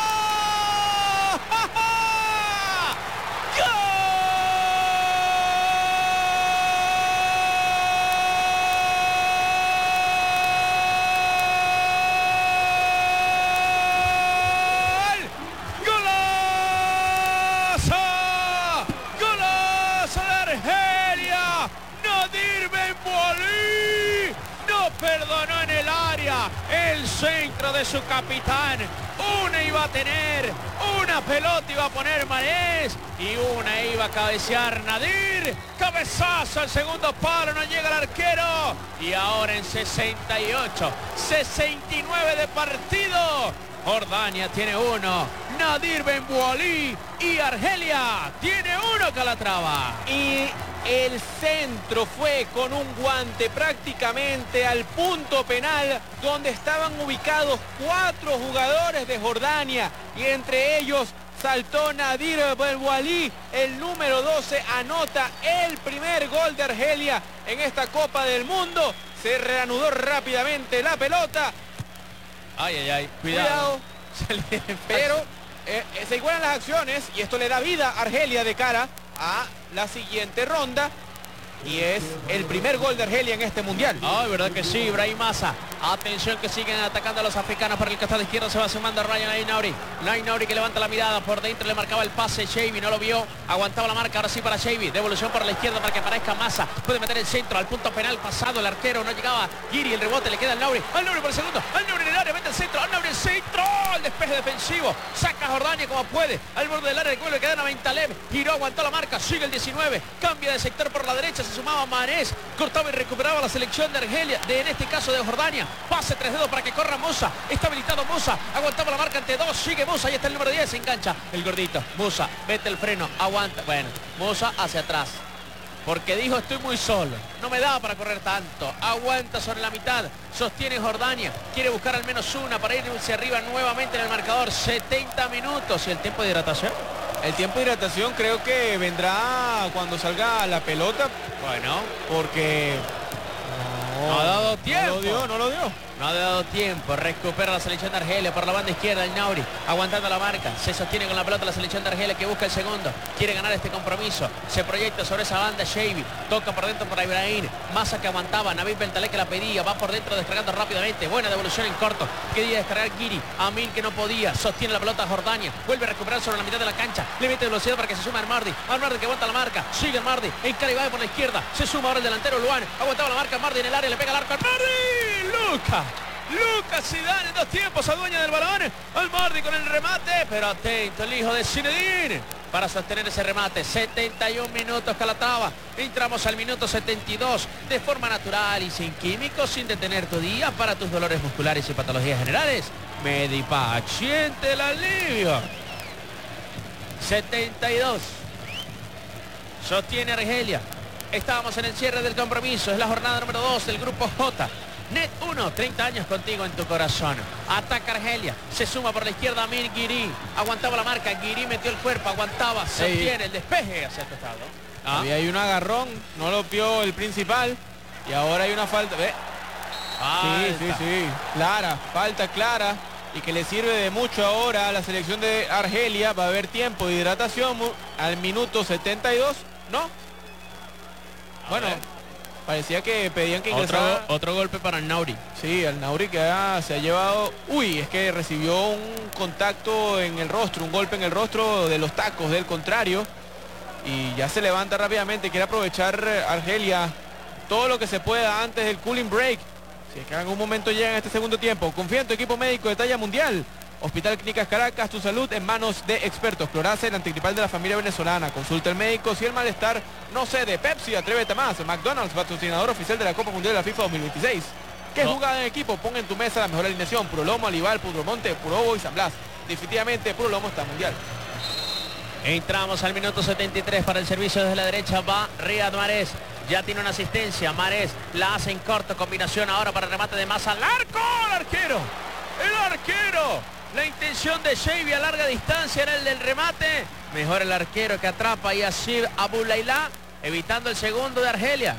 Perdonó en el área el centro de su capitán. Una iba a tener, una pelota iba a poner Mahrez y una iba a cabecear Nadir. Cabezazo al segundo palo, no llega el arquero. Y ahora en sesenta y ocho, sesenta y nueve de partido, Jordania tiene uno, Nadir Benwali, y Argelia tiene uno, Calatrava. Y el centro fue con un guante prácticamente al punto penal donde estaban ubicados cuatro jugadores de Jordania y entre ellos saltó Nadir Benwali, el número doce, anota el primer gol de Argelia en esta Copa del Mundo. Se reanudó rápidamente la pelota. Ay, ay, ay, cuidado. Cuidado. Pero eh, eh, se igualan las acciones y esto le da vida a Argelia de cara a la siguiente ronda. Y es el primer gol de Argelia en este mundial. Ay, verdad que sí, Ibrahim Massa. Atención que siguen atacando a los africanos por el costado izquierdo. Se va sumando Ryan Ainauri. Ainauri que levanta la mirada. Por dentro le marcaba el pase. Xavi no lo vio. Aguantaba la marca. Ahora sí para Xavi. Devolución por la izquierda para que aparezca Massa. Puede meter el centro al punto penal pasado. El arquero no llegaba. Giri, el rebote le queda al Nauri. Al Nauri por el segundo. Al Nauri en el área. Mete el centro. Al Nauri el centro. El despeje defensivo. Saca a Jordania como puede. Al borde del área. El vuelve queda a Bentaleb. Giró, aguantó la marca. Sigue el diecinueve. Cambia de sector por la derecha. Se sumaba Mahrez, cortaba y recuperaba la selección de Argelia, de en este caso de Jordania. Pase tres dedos para que corra Musa. Está habilitado Musa, aguantaba la marca ante dos, sigue Musa, ahí está el número diez, se engancha el gordito. Musa, vete el freno, aguanta. Bueno, Musa hacia atrás, porque dijo estoy muy solo, no me daba para correr tanto. Aguanta sobre la mitad, sostiene Jordania, quiere buscar al menos una para irse arriba nuevamente en el marcador. setenta minutos y el tiempo de hidratación. El tiempo de hidratación creo que vendrá cuando salga la pelota. Bueno, porque no, no ha dado tiempo. No lo dio, no lo dio. No ha dado tiempo. Recupera la selección de Argelia por la banda izquierda. El Nauri aguantando la marca. Se sostiene con la pelota la selección de Argelia que busca el segundo. Quiere ganar este compromiso. Se proyecta sobre esa banda Xavi. Toca por dentro para Ibrahim. Massa que aguantaba. Nabil Bentaleb que la pedía. Va por dentro descargando rápidamente. Buena devolución en corto. Quería descargar Giri. Amin que no podía. Sostiene la pelota a Jordania. Vuelve a recuperar sobre la mitad de la cancha. Le mete velocidad para que se suma Almardi. Almardi que aguanta la marca. Sigue Almardi. Encara y va por la izquierda. Se suma ahora el delantero Luan. Aguantaba la marca Almardi en el área. Le pega el arco Almardi. Luca. Lucas Zidane en dos tiempos, adueña del balón. Almardi con el remate, pero atento el hijo de Zinedine para sostener ese remate. setenta y un minutos Calatrava. Entramos al minuto setenta y dos de forma natural y sin químicos, sin detener tu día para tus dolores musculares y patologías generales. Medipaciente el alivio. setenta y dos. Sostiene Argelia. Estábamos en el cierre del compromiso. Es la jornada número dos del grupo J. Net uno, treinta años contigo en tu corazón. Ataca Argelia, se suma por la izquierda Amir Giri. Aguantaba la marca, Giri metió el cuerpo, aguantaba, se sí. obtiene el despeje hacia tu estado. ¿Ah? Había ahí un agarrón, no lo vio el principal. Y ahora hay una falta. ¿Ve? Falta. Sí, sí, sí. Clara, falta clara. Y que le sirve de mucho ahora a la selección de Argelia. Va a haber tiempo de hidratación al minuto setenta y dos. ¿No? A bueno. Ver. Parecía que pedían que ingresara. Otro, otro golpe para el Nauri. Sí, el Nauri que ha, se ha llevado... Uy, es que recibió un contacto en el rostro, un golpe en el rostro de los tacos del contrario. Y ya se levanta rápidamente. Quiere aprovechar Argelia todo lo que se pueda antes del cooling break. Si es que en algún momento llega en este segundo tiempo. Confía en tu equipo médico de talla mundial. Hospital Clínicas Caracas, tu salud en manos de expertos. Clorace, el antigripal de la familia venezolana. Consulta al médico si el malestar no cede. Pepsi, atrévete más. McDonald's, patrocinador oficial de la Copa Mundial de la FIFA dos mil veintiséis. ¿Qué no. jugada en equipo? Pon en tu mesa la mejor alineación. Puro Lomo, Alival, Puro Monte, Puro Ovo y San Blas. Definitivamente Puro Lomo está mundial. Entramos al minuto setenta y tres para el servicio desde la derecha. Va Riyad Mahrez. Ya tiene una asistencia. Mahrez la hace en corto. Combinación ahora para el remate de Massa. ¡Al arco! ¡El arquero! ¡El arquero! La intención de Xavi a larga distancia era el del remate. Mejor el arquero que atrapa y así Abu Laila, evitando el segundo de Argelia.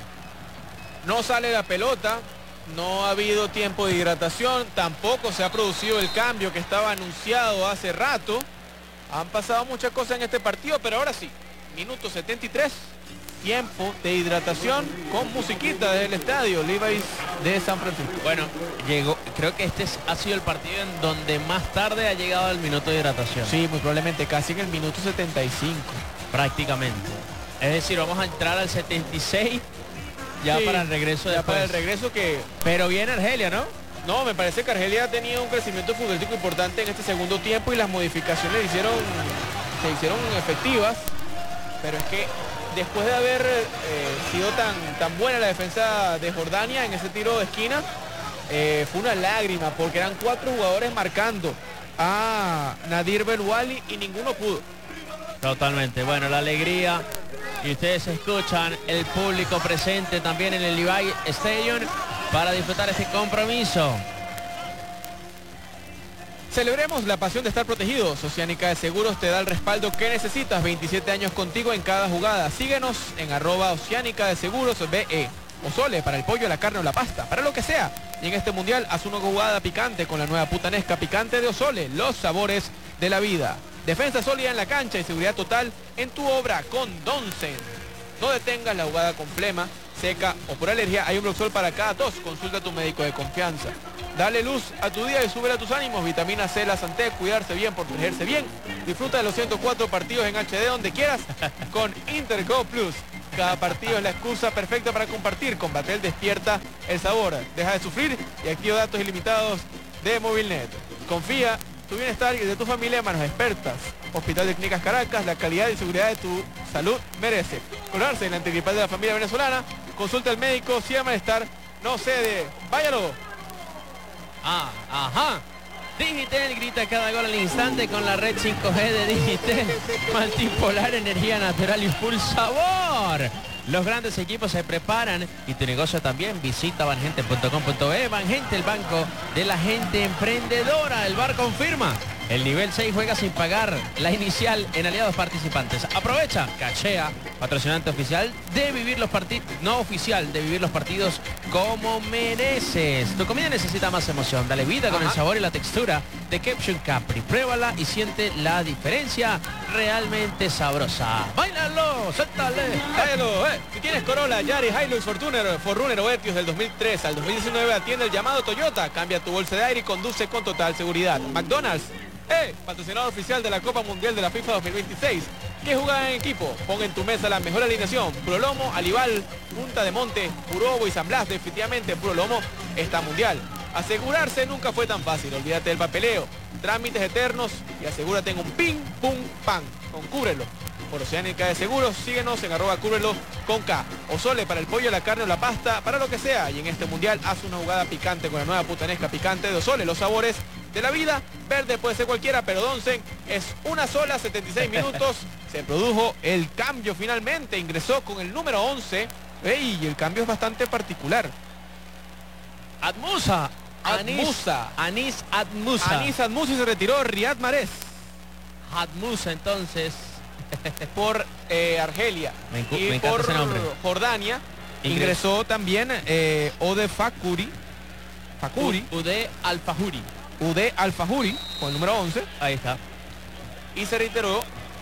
No sale la pelota. No ha habido tiempo de hidratación. Tampoco se ha producido el cambio que estaba anunciado hace rato. Han pasado muchas cosas en este partido, pero ahora sí. Minuto setenta y tres. Tiempo de hidratación con musiquita del estadio Levi's de San Francisco. Bueno, llegó, creo que este ha sido el partido en donde más tarde ha llegado el minuto de hidratación. Sí, muy probablemente casi en el minuto setenta y cinco. Prácticamente. Es decir, vamos a entrar al setenta y seis ya sí, para el regreso de ya para el regreso que... Pero viene Argelia, ¿no? No, me parece que Argelia ha tenido un crecimiento futbolístico importante en este segundo tiempo y las modificaciones hicieron, se hicieron efectivas. Pero es que después de haber eh, sido tan, tan buena la defensa de Jordania en ese tiro de esquina, eh, fue una lágrima porque eran cuatro jugadores marcando a Nadir Belwali y ninguno pudo. Totalmente. Bueno, la alegría, y ustedes escuchan el público presente también en el Levi Stadium para disfrutar este compromiso. Celebremos la pasión de estar protegidos. Oceánica de Seguros te da el respaldo que necesitas. veintisiete años contigo en cada jugada. Síguenos en arroba Oceánica de Seguros B E. O Sole para el pollo, la carne o la pasta. Para lo que sea. Y en este mundial haz una jugada picante con la nueva putanesca picante de Osole. Los sabores de la vida. Defensa sólida en la cancha y seguridad total en tu obra con Donsen. No detengas la jugada con flema, seca o por alergia. Hay un Bloxol para cada tos. Consulta a tu médico de confianza. Dale luz a tu día y sube a tus ánimos. Vitamina C, la Santé, cuidarse bien, protegerse bien. Disfruta de los ciento cuatro partidos en H D donde quieras con Intergo Plus. Cada partido es la excusa perfecta para compartir. Con Batel despierta el sabor. Deja de sufrir y activa datos ilimitados de Movilnet. Confía tu bienestar y el de tu familia en manos expertas. Hospital de Clínicas Caracas, la calidad y seguridad de tu salud merece. Colorarse en la antigripal de la familia venezolana. Consulta al médico, si hay malestar, no cede. ¡Váyalo! Ah, ajá. Digitel grita cada gol al instante con la red cinco G de Digitel. Multipolar, energía natural y full sabor. Los grandes equipos se preparan y tu negocio también. Visita vangente punto com punto be. Vangente, el banco de la gente emprendedora. El bar confirma. El nivel seis juega sin pagar la inicial en aliados participantes. Aprovecha. Cachea, patrocinante oficial de vivir los partidos, no oficial, de vivir los partidos como mereces. Tu comida necesita más emoción. Dale vida con Ajá. el sabor y la textura de Caption Capri. Pruébala y siente la diferencia realmente sabrosa. ¡Báilalo! ¡Suéltale! ¡Báilalo! Eh. Si tienes Corolla, Yaris, Hilux, Fortuner, Forerunner o Etios del dos mil tres al dos mil diecinueve, atiende el llamado Toyota. Cambia tu bolsa de aire y conduce con total seguridad. McDonald's. ¡Eh! Patrocinador oficial de la Copa Mundial de la FIFA dos mil veintiséis. ¿Qué juega en equipo? Pon en tu mesa la mejor alineación. Puro Lomo, Alival, Punta de Monte, Puro Ovo y San Blas. Definitivamente Puro Lomo está mundial. Asegurarse nunca fue tan fácil. Olvídate del papeleo, trámites eternos y asegúrate en un ping, pum, pan. Con Cúbrelo. Por Oceánica de Seguros, síguenos en arroba cúbrelo con K. O Sole para el pollo, la carne o la pasta, para lo que sea. Y en este mundial haz una jugada picante con la nueva putanesca picante de Osole. Los sabores de la vida. Verde puede ser cualquiera, pero Donsen es una sola, setenta y seis minutos. Se produjo el cambio finalmente. Ingresó con el número once. ¡Ey! El cambio es bastante particular. Admusa. Admusa. Anis Admusa. Anis Admusa y se retiró Riyad Mahrez. Admusa entonces. Por eh, Argelia. Me, y me encanta por ese nombre. Jordania. Ingres. Ingresó también eh, Ode Fakuri. Fakuri. Ude Al-Fahuri. Ude Al-Fahuri, con el número once. Ahí está. Y se reiteró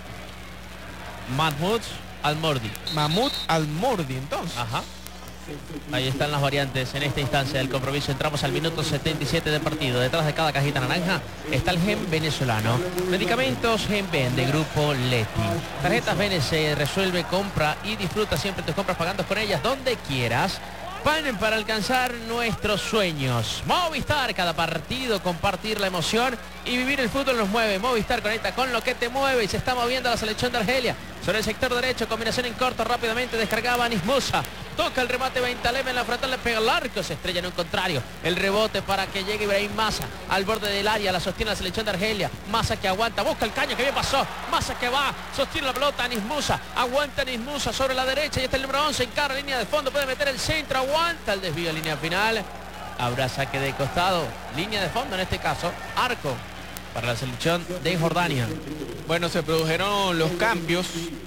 Mahmoud Al-Mordi. Mahmoud Al-Mordi, entonces. Ajá. Ahí están las variantes en esta instancia del compromiso. Entramos al minuto setenta y siete de partido. Detrás de cada cajita naranja está el Gen venezolano. Medicamentos Gen Ben de Grupo Leti. Tarjetas B N C, resuelve, compra y disfruta siempre tus compras pagando con ellas donde quieras. Pan para alcanzar nuestros sueños. Movistar, cada partido, compartir la emoción y vivir el fútbol nos mueve. Movistar conecta con lo que te mueve y se está moviendo la selección de Argelia. Sobre el sector derecho, combinación en corto, rápidamente descargaba Anis Musa. Toca el remate Bentaleb en la frontal, le pega el arco, se estrella en un contrario. El rebote para que llegue Ibrahim Massa al borde del área, la sostiene la selección de Argelia. Massa que aguanta, busca el caño, que bien pasó. Massa que va, sostiene la pelota, Anis Musa. Aguanta Anis Musa sobre la derecha y está el número once, encara línea de fondo, puede meter el centro, aguanta el desvío, línea final. Habrá saque de costado, línea de fondo en este caso, arco para la selección de Jordania. Bueno, se produjeron los cambios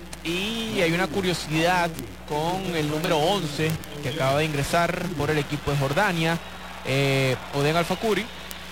y hay una curiosidad con el número once que acaba de ingresar por el equipo de Jordania, eh, Oden Al-Fakuri,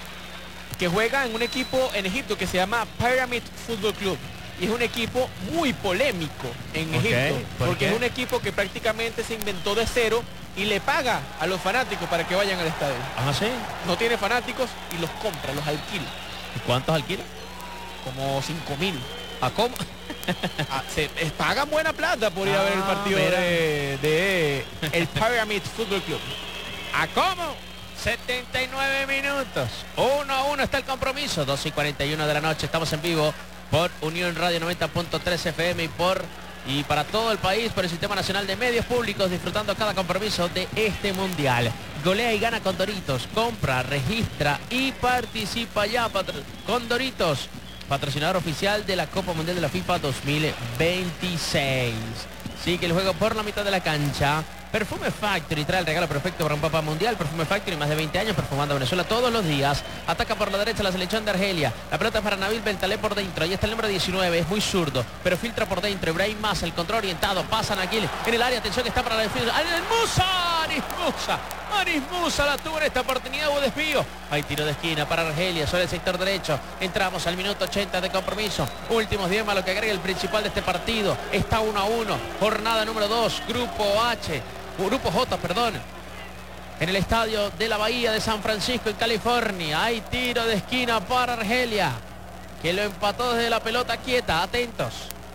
que juega en un equipo en Egipto que se llama Pyramid Football Club. Y es un equipo muy polémico en Okay, Egipto, ¿por porque qué? es un equipo que prácticamente se inventó de cero y le paga a los fanáticos para que vayan al estadio. Ajá, sí. No tiene fanáticos y los compra, los alquila. ¿Y cuántos alquilan? Como cinco mil. ¿A cómo? Ah, se eh, pagan buena plata por ir a ver el Ah, partido mira. de, de el Pyramid Football Club. ¿A cómo? setenta y nueve minutos. uno a uno está el compromiso. dos y cuarenta y uno de la noche. Estamos en vivo por Unión Radio noventa punto tres F M y por y para todo el país por el Sistema Nacional de Medios Públicos, disfrutando cada compromiso de este mundial. Golea y gana con Doritos. Compra, registra y participa ya con Doritos, patrocinador oficial de la Copa Mundial de la FIFA dos mil veintiséis. Sigue el juego por la mitad de la cancha. Perfume Factory trae el regalo perfecto para un papá mundial. Perfume Factory, más de veinte años perfumando a Venezuela todos los días. Ataca por la derecha la selección de Argelia. La pelota es para Nabil Bentaleb por dentro. Ahí está el número diecinueve, es muy zurdo, pero filtra por dentro. Ibrahim Massa, el control orientado. Pasa Naguil en el área. Atención que está para la defensa. Anis Musa, Anis Musa. Anis Musa la tuvo en esta oportunidad, hubo desvío. Hay tiro de esquina para Argelia sobre el sector derecho. Entramos al minuto ochenta de compromiso. Últimos diez más lo que agrega el principal de este partido. Está uno a uno. Jornada número dos. Grupo H. Grupo J, perdón. En el estadio de la Bahía de San Francisco, en California. Hay tiro de esquina para Argelia, que lo empató desde la pelota quieta. Atentos.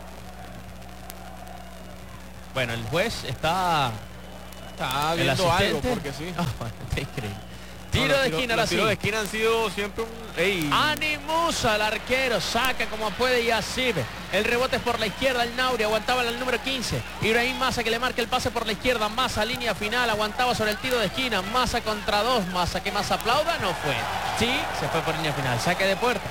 Bueno, el juez está... Está viendo algo, porque sí. Oh, bueno, te increíble. Tiro no, de tiro, esquina, los ahora tiros sí. de esquina han sido siempre un... Ey. Anis Musa, el arquero, saca como puede y así. El rebote es por la izquierda, el Nauri aguantaba en el número quince. Ibrahim Massa que le marca el pase por la izquierda. Massa, línea final, aguantaba sobre el tiro de esquina. Massa contra dos. Massa que más aplauda, no fue. Sí, se fue por línea final. Saque de puerta.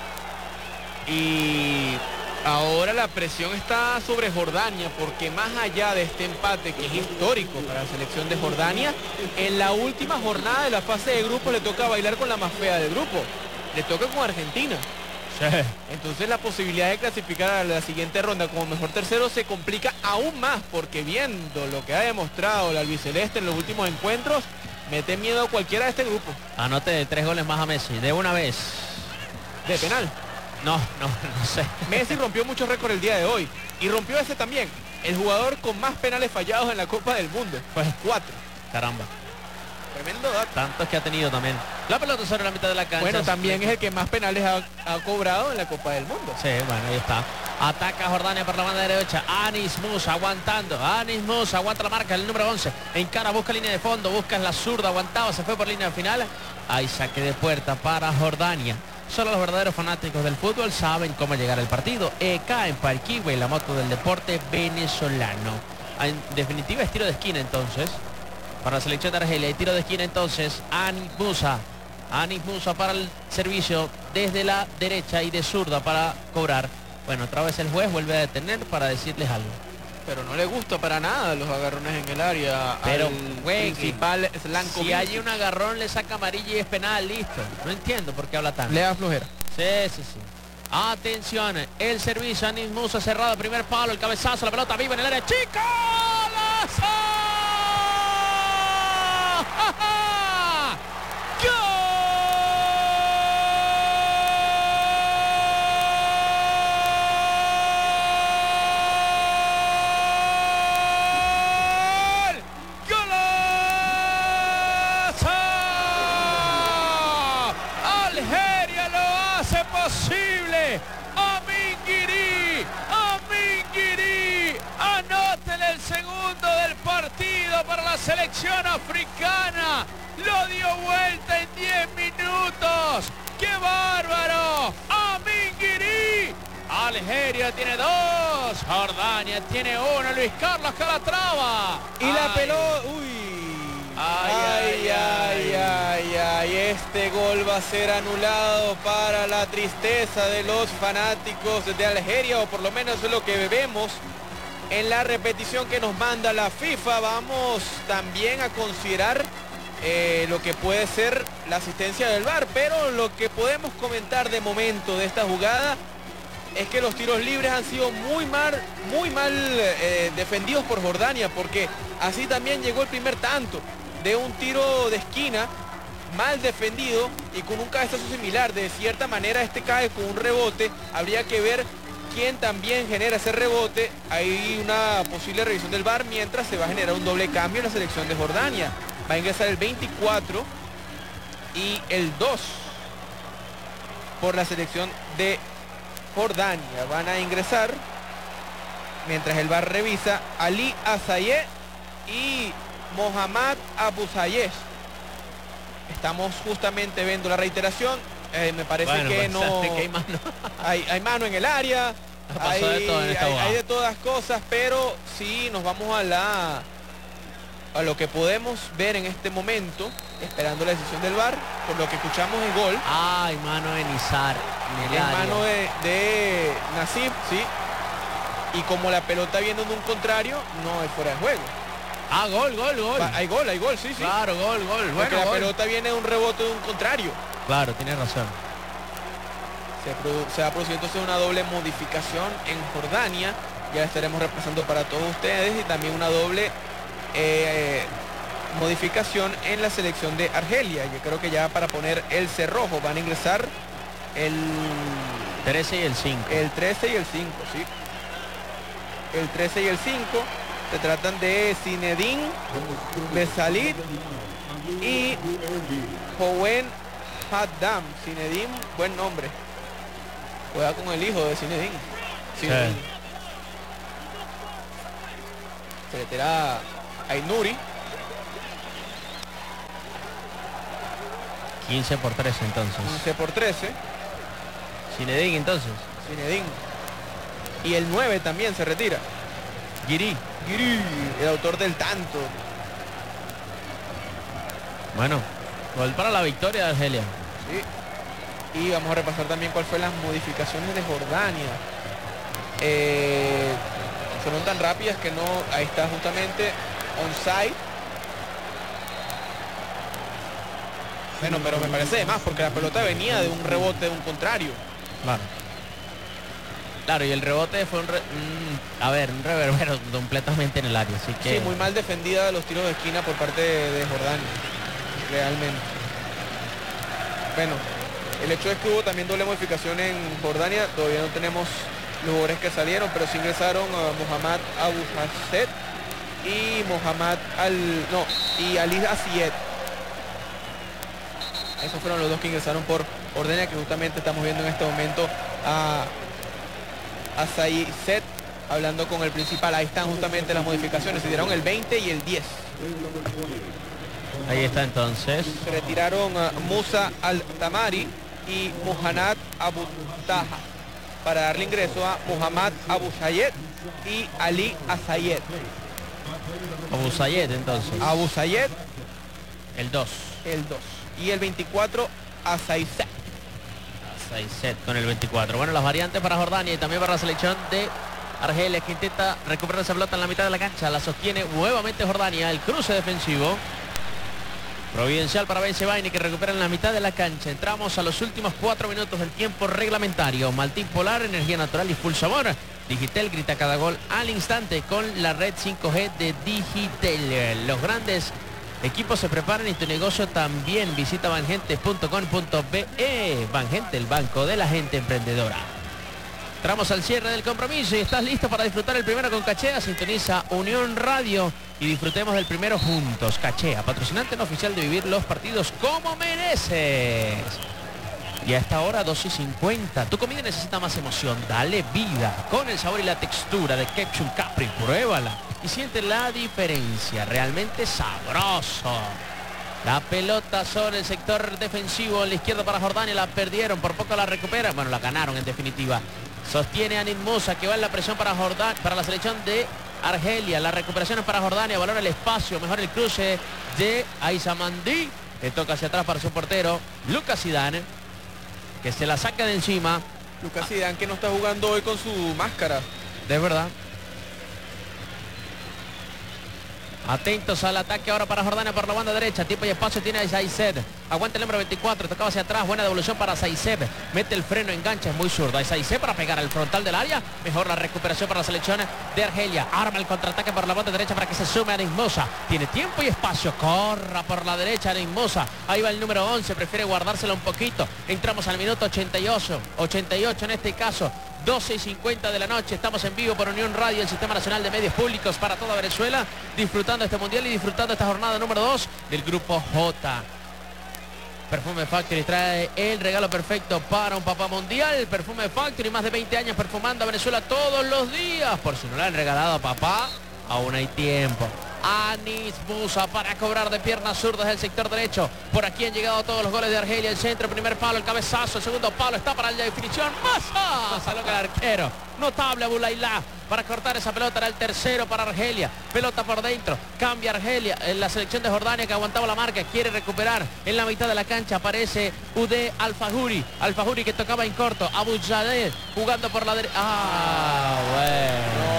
Y ahora la presión está sobre Jordania, porque más allá de este empate que es histórico para la selección de Jordania, en la última jornada de la fase de grupos le toca bailar con la más fea del grupo. Le toca con Argentina. Sí. Entonces la posibilidad de clasificar a la siguiente ronda como mejor tercero se complica aún más, porque viendo lo que ha demostrado la albiceleste en los últimos encuentros, mete miedo a cualquiera de este grupo. Anote tres goles más a Messi, de una vez. De penal. No, no, no sé. Messi rompió muchos récords el día de hoy. Y rompió ese también. El jugador con más penales fallados en la Copa del Mundo. Pues cuatro. Caramba. Tremendo dato. Tantos que ha tenido también. La pelota sobre la mitad de la cancha. Bueno, también es el que más penales ha, ha cobrado en la Copa del Mundo. Sí, bueno, ahí está. Ataca Jordania por la banda derecha. Anis Musa aguantando. Anis Musa aguanta la marca, el número once. Encara, busca línea de fondo, busca la zurda, aguantaba, se fue por línea final. Hay saque de puerta para Jordania. Solo los verdaderos fanáticos del fútbol saben cómo llegar al partido. E K en Parquigüe, la moto del deporte venezolano. En definitiva es tiro de esquina entonces para la selección de Argelia. Y tiro de esquina entonces Anis Musa. Anis Musa para el servicio desde la derecha y de zurda para cobrar. Bueno, otra vez el juez vuelve a detener para decirles algo. Pero no le gusta para nada los agarrones en el área. Pero, al güey, principal Slankovic. Si hay un agarrón le saca amarilla y es penal, listo. No entiendo por qué habla tanto. Le da flojera. Sí, sí, sí. Atención, el servicio, Anis Musa cerrado, primer palo, el cabezazo, la pelota viva en el área. ¡Chico! ¡Lazo! ¡Ja, ja! ¡Gol! Posible. Amin Guiri, Amin Guiri, anótele el segundo del partido para la selección africana. Lo dio vuelta en diez minutos. ¡Qué bárbaro! Amin Guiri. Algeria tiene dos, Jordania tiene uno. Luis Carlos Calatrava. Y la Ay. pelota, uy. Ay, Ay, ay, ay, ay, este gol va a ser anulado para la tristeza de los fanáticos de Algeria, o por lo menos es lo que vemos en la repetición que nos manda la FIFA. Vamos también a considerar eh, lo que puede ser la asistencia del V A R, pero lo que podemos comentar de momento de esta jugada es que los tiros libres han sido muy mal, muy mal eh, defendidos por Jordania, porque así también llegó el primer tanto de un tiro de esquina mal defendido y con un cabezazo similar. De cierta manera este cae con un rebote. Habría que ver quién también genera ese rebote. Hay una posible revisión del V A R mientras se va a generar un doble cambio en la selección de Jordania. Va a ingresar el veinticuatro y el dos por la selección de Jordania. Van a ingresar, mientras el V A R revisa, Ali Asaye y Mohamed Abusayes. Estamos justamente viendo la reiteración. Eh, me parece bueno, que pues, no que hay, mano. hay, hay mano en el área. Hay de, todo en esta hay, hay de todas cosas, pero si nos vamos a la a lo que podemos ver en este momento, esperando la decisión del V A R, por lo que escuchamos el gol. Ay, mano de Nizar en el Es área. mano de, de Nasib, sí. Y como la pelota viendo en un contrario, no es fuera de juego. Ah, gol, gol, gol. Va, hay gol, hay gol, sí, sí. Claro, gol, gol. Porque Bueno, la gol. pelota viene de un rebote de un contrario. Claro, tienes razón. Se, produ se ha producido entonces una doble modificación en Jordania. Ya la estaremos repasando para todos ustedes. Y también una doble eh, modificación en la selección de Argelia. Yo creo que ya para poner el cerrojo van a ingresar el trece y el cinco. El trece y el cinco, sí. El trece y el cinco. Se tratan de Zinedine Besalit y Houen Haddam. Zinedine, buen nombre. Juega con el hijo de Zinedine. Zinedine. Sí. Se le tira a Inuri. quince por trece entonces. quince por trece. Zinedine entonces. Zinedine. Y el nueve también se retira. Guiri. Guiri, el autor del tanto. Bueno, gol para la victoria de Argelia. Sí. Y vamos a repasar también cuáles fueron las modificaciones de Jordania. Eh, fueron tan rápidas que no... Ahí está justamente onside. Bueno, pero me parece de más porque la pelota venía de un rebote de un contrario. Claro. Claro, y el rebote fue un, re, mm, a ver, un reverbero completamente en el área, así que... Sí, muy mal defendida de los tiros de esquina por parte de, de Jordania, realmente. Bueno, el hecho es que hubo también doble modificación en Jordania, todavía no tenemos los jugadores que salieron, pero sí ingresaron a Mohamed Abu Hasset y Mohamed Al... no, y Ali Asiyed. Esos fueron los dos que ingresaron por Jordania, que justamente estamos viendo en este momento a... a Sayed hablando con el principal. Ahí están justamente las modificaciones. Se dieron el veinte y el diez. Ahí está entonces. Se retiraron a Musa Al-Tamari y Muhannad Abu Taha para darle ingreso a Muhammad Abu Sayed y Ali Asayed. Abu Sayed entonces. Abu Sayed, El dos. el dos. Y el veinticuatro a Saizet. Saizet con el veinticuatro. Bueno, las variantes para Jordania y también para la selección de Argelia, que intenta recuperar esa pelota en la mitad de la cancha. La sostiene nuevamente Jordania. El cruce defensivo providencial para Benzebaini, que recupera en la mitad de la cancha. Entramos a los últimos cuatro minutos del tiempo reglamentario. Maltín Polar, energía natural y full sabor. Digitel grita cada gol al instante con la red cinco G de Digitel. Los grandes equipos se preparan y tu negocio también. Visita bangente punto com punto be. Bangente, el banco de la gente emprendedora. Entramos al cierre del compromiso y estás listo para disfrutar el primero con Cachea. Sintoniza Unión Radio y disfrutemos del primero juntos. Cachea, patrocinante no oficial de vivir los partidos como mereces. Y a esta hora dos y cincuenta. Tu comida necesita más emoción. Dale vida con el sabor y la textura de Ketchup Capri. Pruébala y siente la diferencia. Realmente sabroso. La pelota sobre el sector defensivo en la izquierda para Jordania. La perdieron, por poco la recuperan. Bueno, la ganaron en definitiva. Sostiene a Anit Musa, que va en la presión para Jordania, para la selección de Argelia. La recuperación es para Jordania. Valora el espacio. Mejor el cruce de Aizamandi. Le toca hacia atrás para su portero Lucas Zidane, que se la saca de encima. Lucas Zidane, que no está jugando hoy con su máscara. De verdad. Atentos al ataque ahora para Jordania por la banda derecha. Tiempo y espacio tiene a Saizet. Aguanta el número veinticuatro. Tocaba hacia atrás. Buena devolución para Saizet. Mete el freno, engancha. Es muy zurdo. Saizet para pegar al frontal del área. Mejor la recuperación para la selección de Argelia. Arma el contraataque por la banda derecha para que se sume a Anit Musa. Tiene tiempo y espacio. Corra por la derecha Anit Musa. Ahí va el número once. Prefiere guardársela un poquito. Entramos al minuto ochenta y ocho. ochenta y ocho en este caso. doce y cincuenta de la noche, estamos en vivo por Unión Radio, el Sistema Nacional de Medios Públicos para toda Venezuela, disfrutando este mundial y disfrutando esta jornada número dos del grupo J. Perfume Factory trae el regalo perfecto para un papá mundial. Perfume Factory, más de veinte años perfumando a Venezuela todos los días. Por si no le han regalado a papá, aún hay tiempo. Anit Musa para cobrar de piernas zurdas del sector derecho. Por aquí han llegado todos los goles de Argelia. El centro, el primer palo, el cabezazo, el segundo palo está para la definición. Massa, salió el arquero. Notable Abulailá para cortar esa pelota. Era el tercero para Argelia. Pelota por dentro. Cambia Argelia. En la selección de Jordania, que aguantaba la marca, quiere recuperar. En la mitad de la cancha aparece Ude Al-Fahuri. Al-Fahuri que tocaba en corto. Abu Jaded jugando por la derecha. Ah, bueno. No,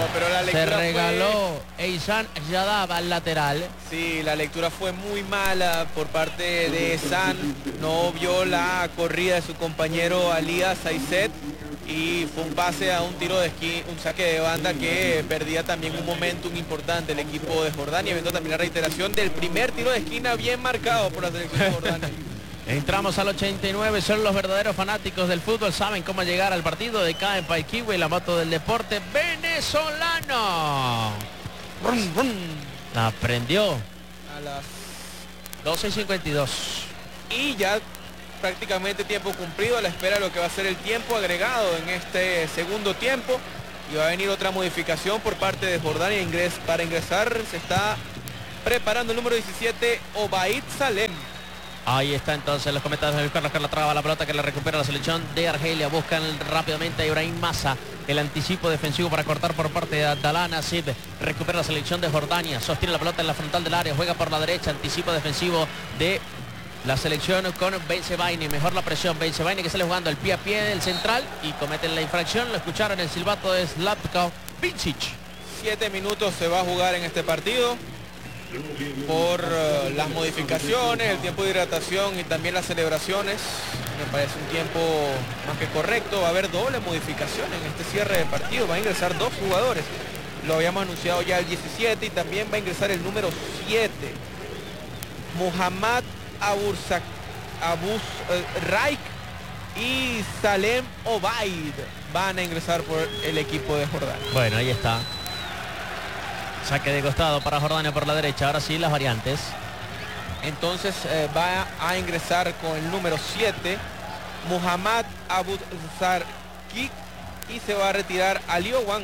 pero la lectura Se regaló fue... Eisan Yadab al lateral. Sí, la lectura fue muy mala por parte de San. No vio la corrida de su compañero Alía Saizet y fue un pase a un tiro de esquina, un saque de banda que perdía también un momentum importante el equipo de Jordania, viendo también la reiteración del primer tiro de esquina bien marcado por la selección de Jordania. Entramos al ochenta y nueve, son los verdaderos fanáticos del fútbol, saben cómo llegar al partido de Caen Paiquiwe, la moto del deporte venezolano. Brum, brum. La prendió A las doce y cincuenta y dos. y ya prácticamente tiempo cumplido a la espera de lo que va a ser el tiempo agregado en este segundo tiempo, y va a venir otra modificación por parte de Jordania. Ingres, para ingresar se está preparando el número diecisiete, Obaid Salem. Ahí está entonces los comentarios de Carlos Carla Traba, la pelota que le recupera la selección de Argelia. Buscan rápidamente a Ibrahim Massa, el anticipo defensivo para cortar por parte de Abdallah Nasib. Recupera la selección de Jordania, sostiene la pelota en la frontal del área, juega por la derecha, anticipo defensivo de la selección con Bensebaini. Mejor la presión, Bensebaini que sale jugando el pie a pie del central y cometen la infracción. Lo escucharon, el silbato de Slavko Vincic. Siete minutos se va a jugar en este partido por uh, las modificaciones, el tiempo de hidratación y también las celebraciones. Me parece un tiempo más que correcto. Va a haber doble modificación en este cierre de partido. Va a ingresar dos jugadores. Lo habíamos anunciado ya el diecisiete, y también va a ingresar el número siete. Muhammad Abursak, Abus uh, Raik y Salem Obaid van a ingresar por el equipo de Jordania. Bueno, ahí está. Saque de costado para Jordania por la derecha. Ahora sí las variantes. Entonces eh, va a ingresar con el número siete Muhammad Abu Zarki, y se va a retirar Ali Owan.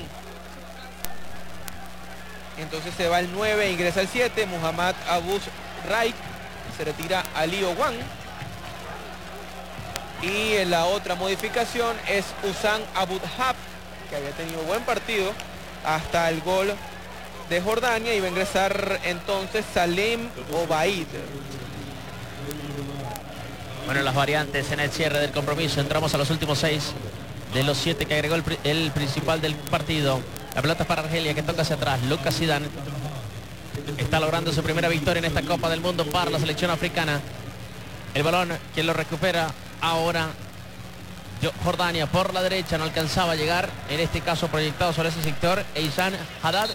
Entonces se va el nueve, ingresa el siete, Muhammad Abu Raik, se retira Ali Owan. Y en la otra modificación es Usan Abudhab, que había tenido buen partido hasta el gol de Jordania, y va a ingresar entonces Salem Obaid. Bueno, las variantes en el cierre del compromiso. Entramos a los últimos seis de los siete que agregó el, el principal del partido. La pelota es para Argelia, que toca hacia atrás. Lucas Zidane está logrando su primera victoria en esta Copa del Mundo para la selección africana. El balón, quien lo recupera ahora, Jordania por la derecha, no alcanzaba a llegar, en este caso proyectado sobre ese sector, Eisan Haddad.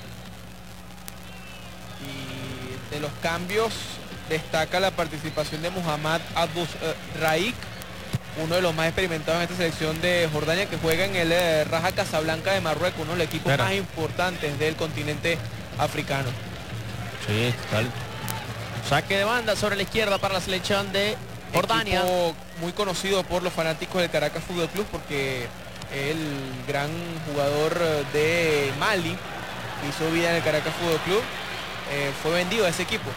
Y de los cambios destaca la participación de Muhammad Abu Raik, uno de los más experimentados en esta selección de Jordania, que juega en el eh, Raja Casablanca de Marruecos, uno de los equipos Pero. más importantes del continente africano. Sí, tal. Saque de banda sobre la izquierda para la selección de Jordania. Equipo muy conocido por los fanáticos del Caracas Fútbol Club, porque el gran jugador de Mali hizo vida en el Caracas Fútbol Club, eh, fue vendido a ese equipo.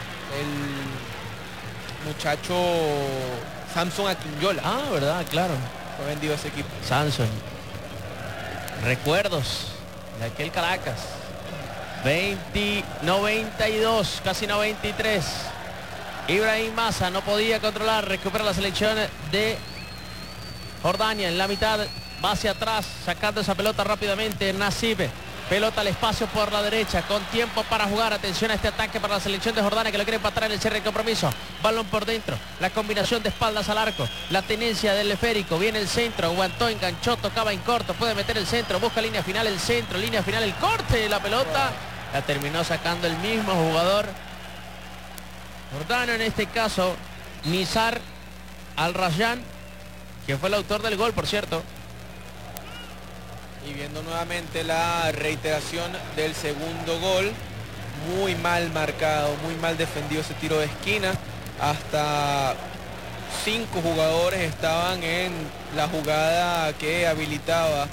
El muchacho Samson Akinyola. Ah, verdad, claro. Fue vendido a ese equipo. Samson. Recuerdos de aquel Caracas. veinte, noventa y dos, casi noventa y tres. Ibrahim Massa no podía controlar, recupera la selección de Jordania en la mitad, va hacia atrás, sacando esa pelota rápidamente Nasib. Pelota al espacio por la derecha, con tiempo para jugar. Atención a este ataque para la selección de Jordania, que lo quiere empatar en el cierre de compromiso. Balón por dentro, la combinación de espaldas al arco, la tenencia del esférico, viene el centro, aguantó, enganchó, tocaba en corto, puede meter el centro, busca línea final, el centro, línea final, el corte, la pelota la terminó sacando el mismo jugador jordano, en este caso Nizar Al-Rayyan, que fue el autor del gol, por cierto. Y viendo nuevamente la reiteración del segundo gol, muy mal marcado, muy mal defendido ese tiro de esquina. Hasta cinco jugadores estaban en la jugada que habilitaba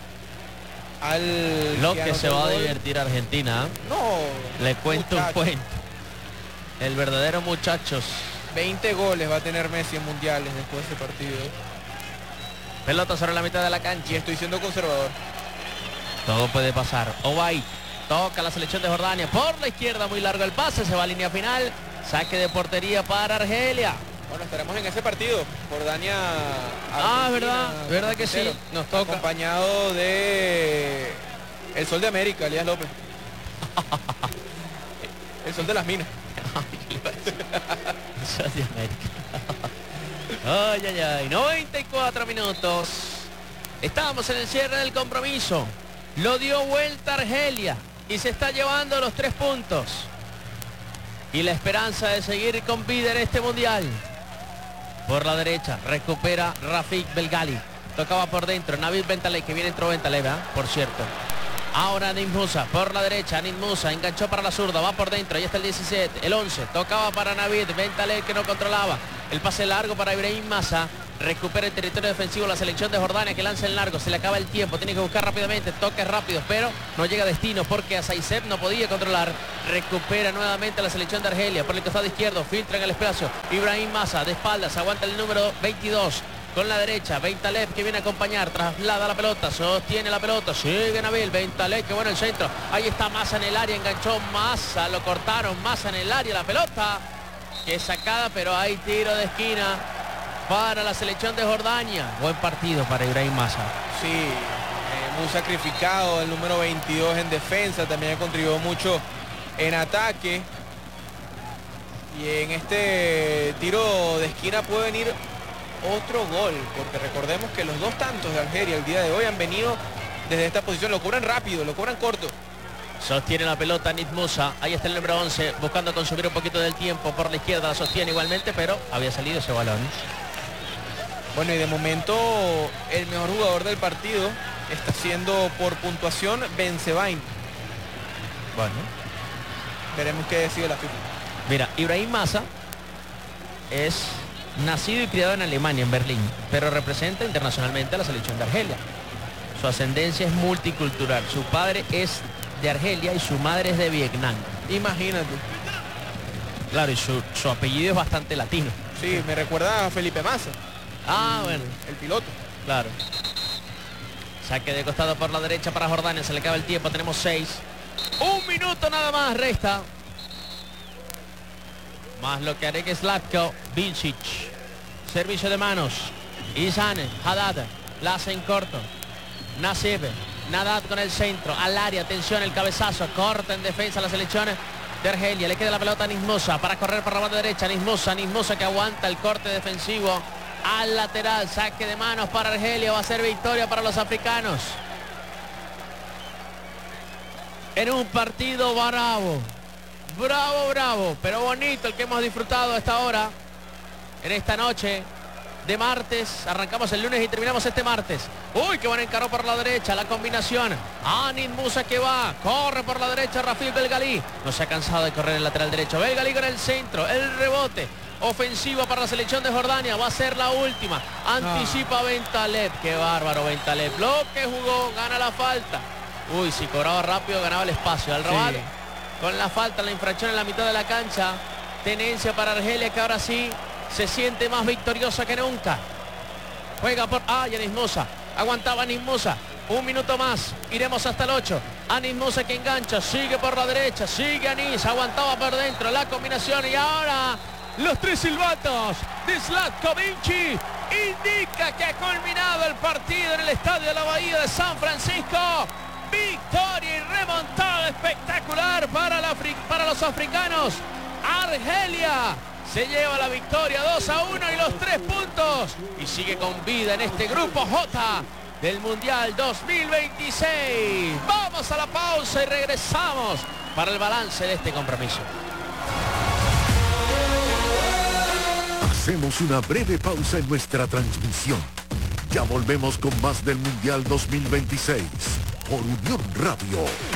al... Lo que se va a divertir Argentina. No. Le cuento muchachos. un cuento. El verdadero muchachos. veinte goles va a tener Messi en mundiales después de ese partido. Pelota sobre la mitad de la cancha. Y estoy siendo conservador. Todo puede pasar. Obaid toca la selección de Jordania por la izquierda, muy largo el pase, se va a línea final. Saque de portería para Argelia. Bueno, estaremos en ese partido. Jordania. Ah, verdad, verdad que sí. Nos toca. Acompañado de El sol de América, Elías López. El sol de las minas. El sol de América. Ay, ay, ay. noventa y cuatro minutos. Estamos en el cierre del compromiso. Lo dio vuelta Argelia y se está llevando los tres puntos. Y la esperanza de seguir con vida en este mundial. Por la derecha recupera Rafik Belgali. Tocaba por dentro Navid Bentaleb, que viene entró Bentaleb, ¿eh? Por cierto. Ahora Anis Musa por la derecha. Anis Musa enganchó para la zurda, va por dentro. Ahí está el diecisiete, el once. Tocaba para Navid Bentaleb, que no controlaba. El pase largo para Ibrahim Massa. Recupera el territorio defensivo la selección de Jordania, que lanza el largo. Se le acaba el tiempo, tiene que buscar rápidamente toques rápidos, pero no llega a destino porque a Saicep no podía controlar. Recupera nuevamente la selección de Argelia por el costado izquierdo, filtra en el espacio Ibrahim Massa de espaldas, aguanta el número veintidós con la derecha. Bentaleb, que viene a acompañar, traslada la pelota, sostiene la pelota, sigue Nabil Bentaleb, que bueno el centro. Ahí está Massa en el área, enganchó Massa, lo cortaron, Massa en el área, la pelota que es sacada, pero hay tiro de esquina para la selección de Jordania. Buen partido para Ibrahim Massa. Sí, eh, muy sacrificado el número veintidós en defensa, también contribuyó mucho en ataque. Y en este tiro de esquina puede venir otro gol, porque recordemos que los dos tantos de Argelia el día de hoy han venido desde esta posición, lo cobran rápido, lo cobran corto. Sostiene la pelota Anis Musa, ahí está el número once, buscando consumir un poquito del tiempo por la izquierda, la sostiene igualmente, pero había salido ese balón. Bueno, y de momento el mejor jugador del partido está siendo por puntuación Bensebaini. Bueno, veremos qué decide la FIFA. Mira, Ibrahim Massa es nacido y criado en Alemania, en Berlín, pero representa internacionalmente a la selección de Argelia. Su ascendencia es multicultural. Su padre es de Argelia y su madre es de Vietnam. Imagínate. Claro, y su, su apellido es bastante latino. Sí, me recuerda a Felipe Massa. Ah, bueno. El piloto. Claro. Saque de costado por la derecha para Jordania. Se le acaba el tiempo. Tenemos seis. Un minuto nada más resta. Más lo que haré que Slatko, Vilcic. Servicio de manos. Izane, Haddad. La hace en corto. Nasib. Nadad con el centro. Al área. Atención, el cabezazo. Corta en defensa la selección de Argelia. Le queda la pelota a Anis Musa para correr por la banda derecha. Anis Musa, Anis Musa que aguanta el corte defensivo al lateral. Saque de manos para Argelia. Va a ser victoria para los africanos. En un partido bravo. Bravo, bravo. Pero bonito el que hemos disfrutado hasta ahora. En esta noche de martes. Arrancamos el lunes y terminamos este martes. Uy, que van a encarar por la derecha. La combinación. Anis Musa que va. Corre por la derecha Rafik Belgali. No se ha cansado de correr el lateral derecho. Belgali con el centro. El rebote. Ofensiva para la selección de Jordania. Va a ser la última. Anticipa ah. Bentaleb. Qué bárbaro Bentaleb. Lo que jugó. Gana la falta. Uy, si cobraba rápido ganaba el espacio. Al robar sí. Con la falta, la infracción en la mitad de la cancha. Tenencia para Argelia, que ahora sí se siente más victoriosa que nunca. Juega por... Ah, y Anis Musa. Aguantaba Anis Musa. Un minuto más. Iremos hasta el ocho. Anis Musa que engancha. Sigue por la derecha. Sigue Anis. Aguantaba por dentro. La combinación. Y ahora los tres silbatos de Zlatko Vinci indica que ha culminado el partido en el estadio de la Bahía de San Francisco. Victoria y remontada espectacular para, la, para los africanos. Argelia se lleva la victoria dos a uno y los tres puntos. Y sigue con vida en este grupo J del Mundial dos mil veintiséis. Vamos a la pausa y regresamos para el balance de este compromiso. Hacemos una breve pausa en nuestra transmisión. Ya volvemos con más del Mundial dos mil veintiséis por Unión Radio.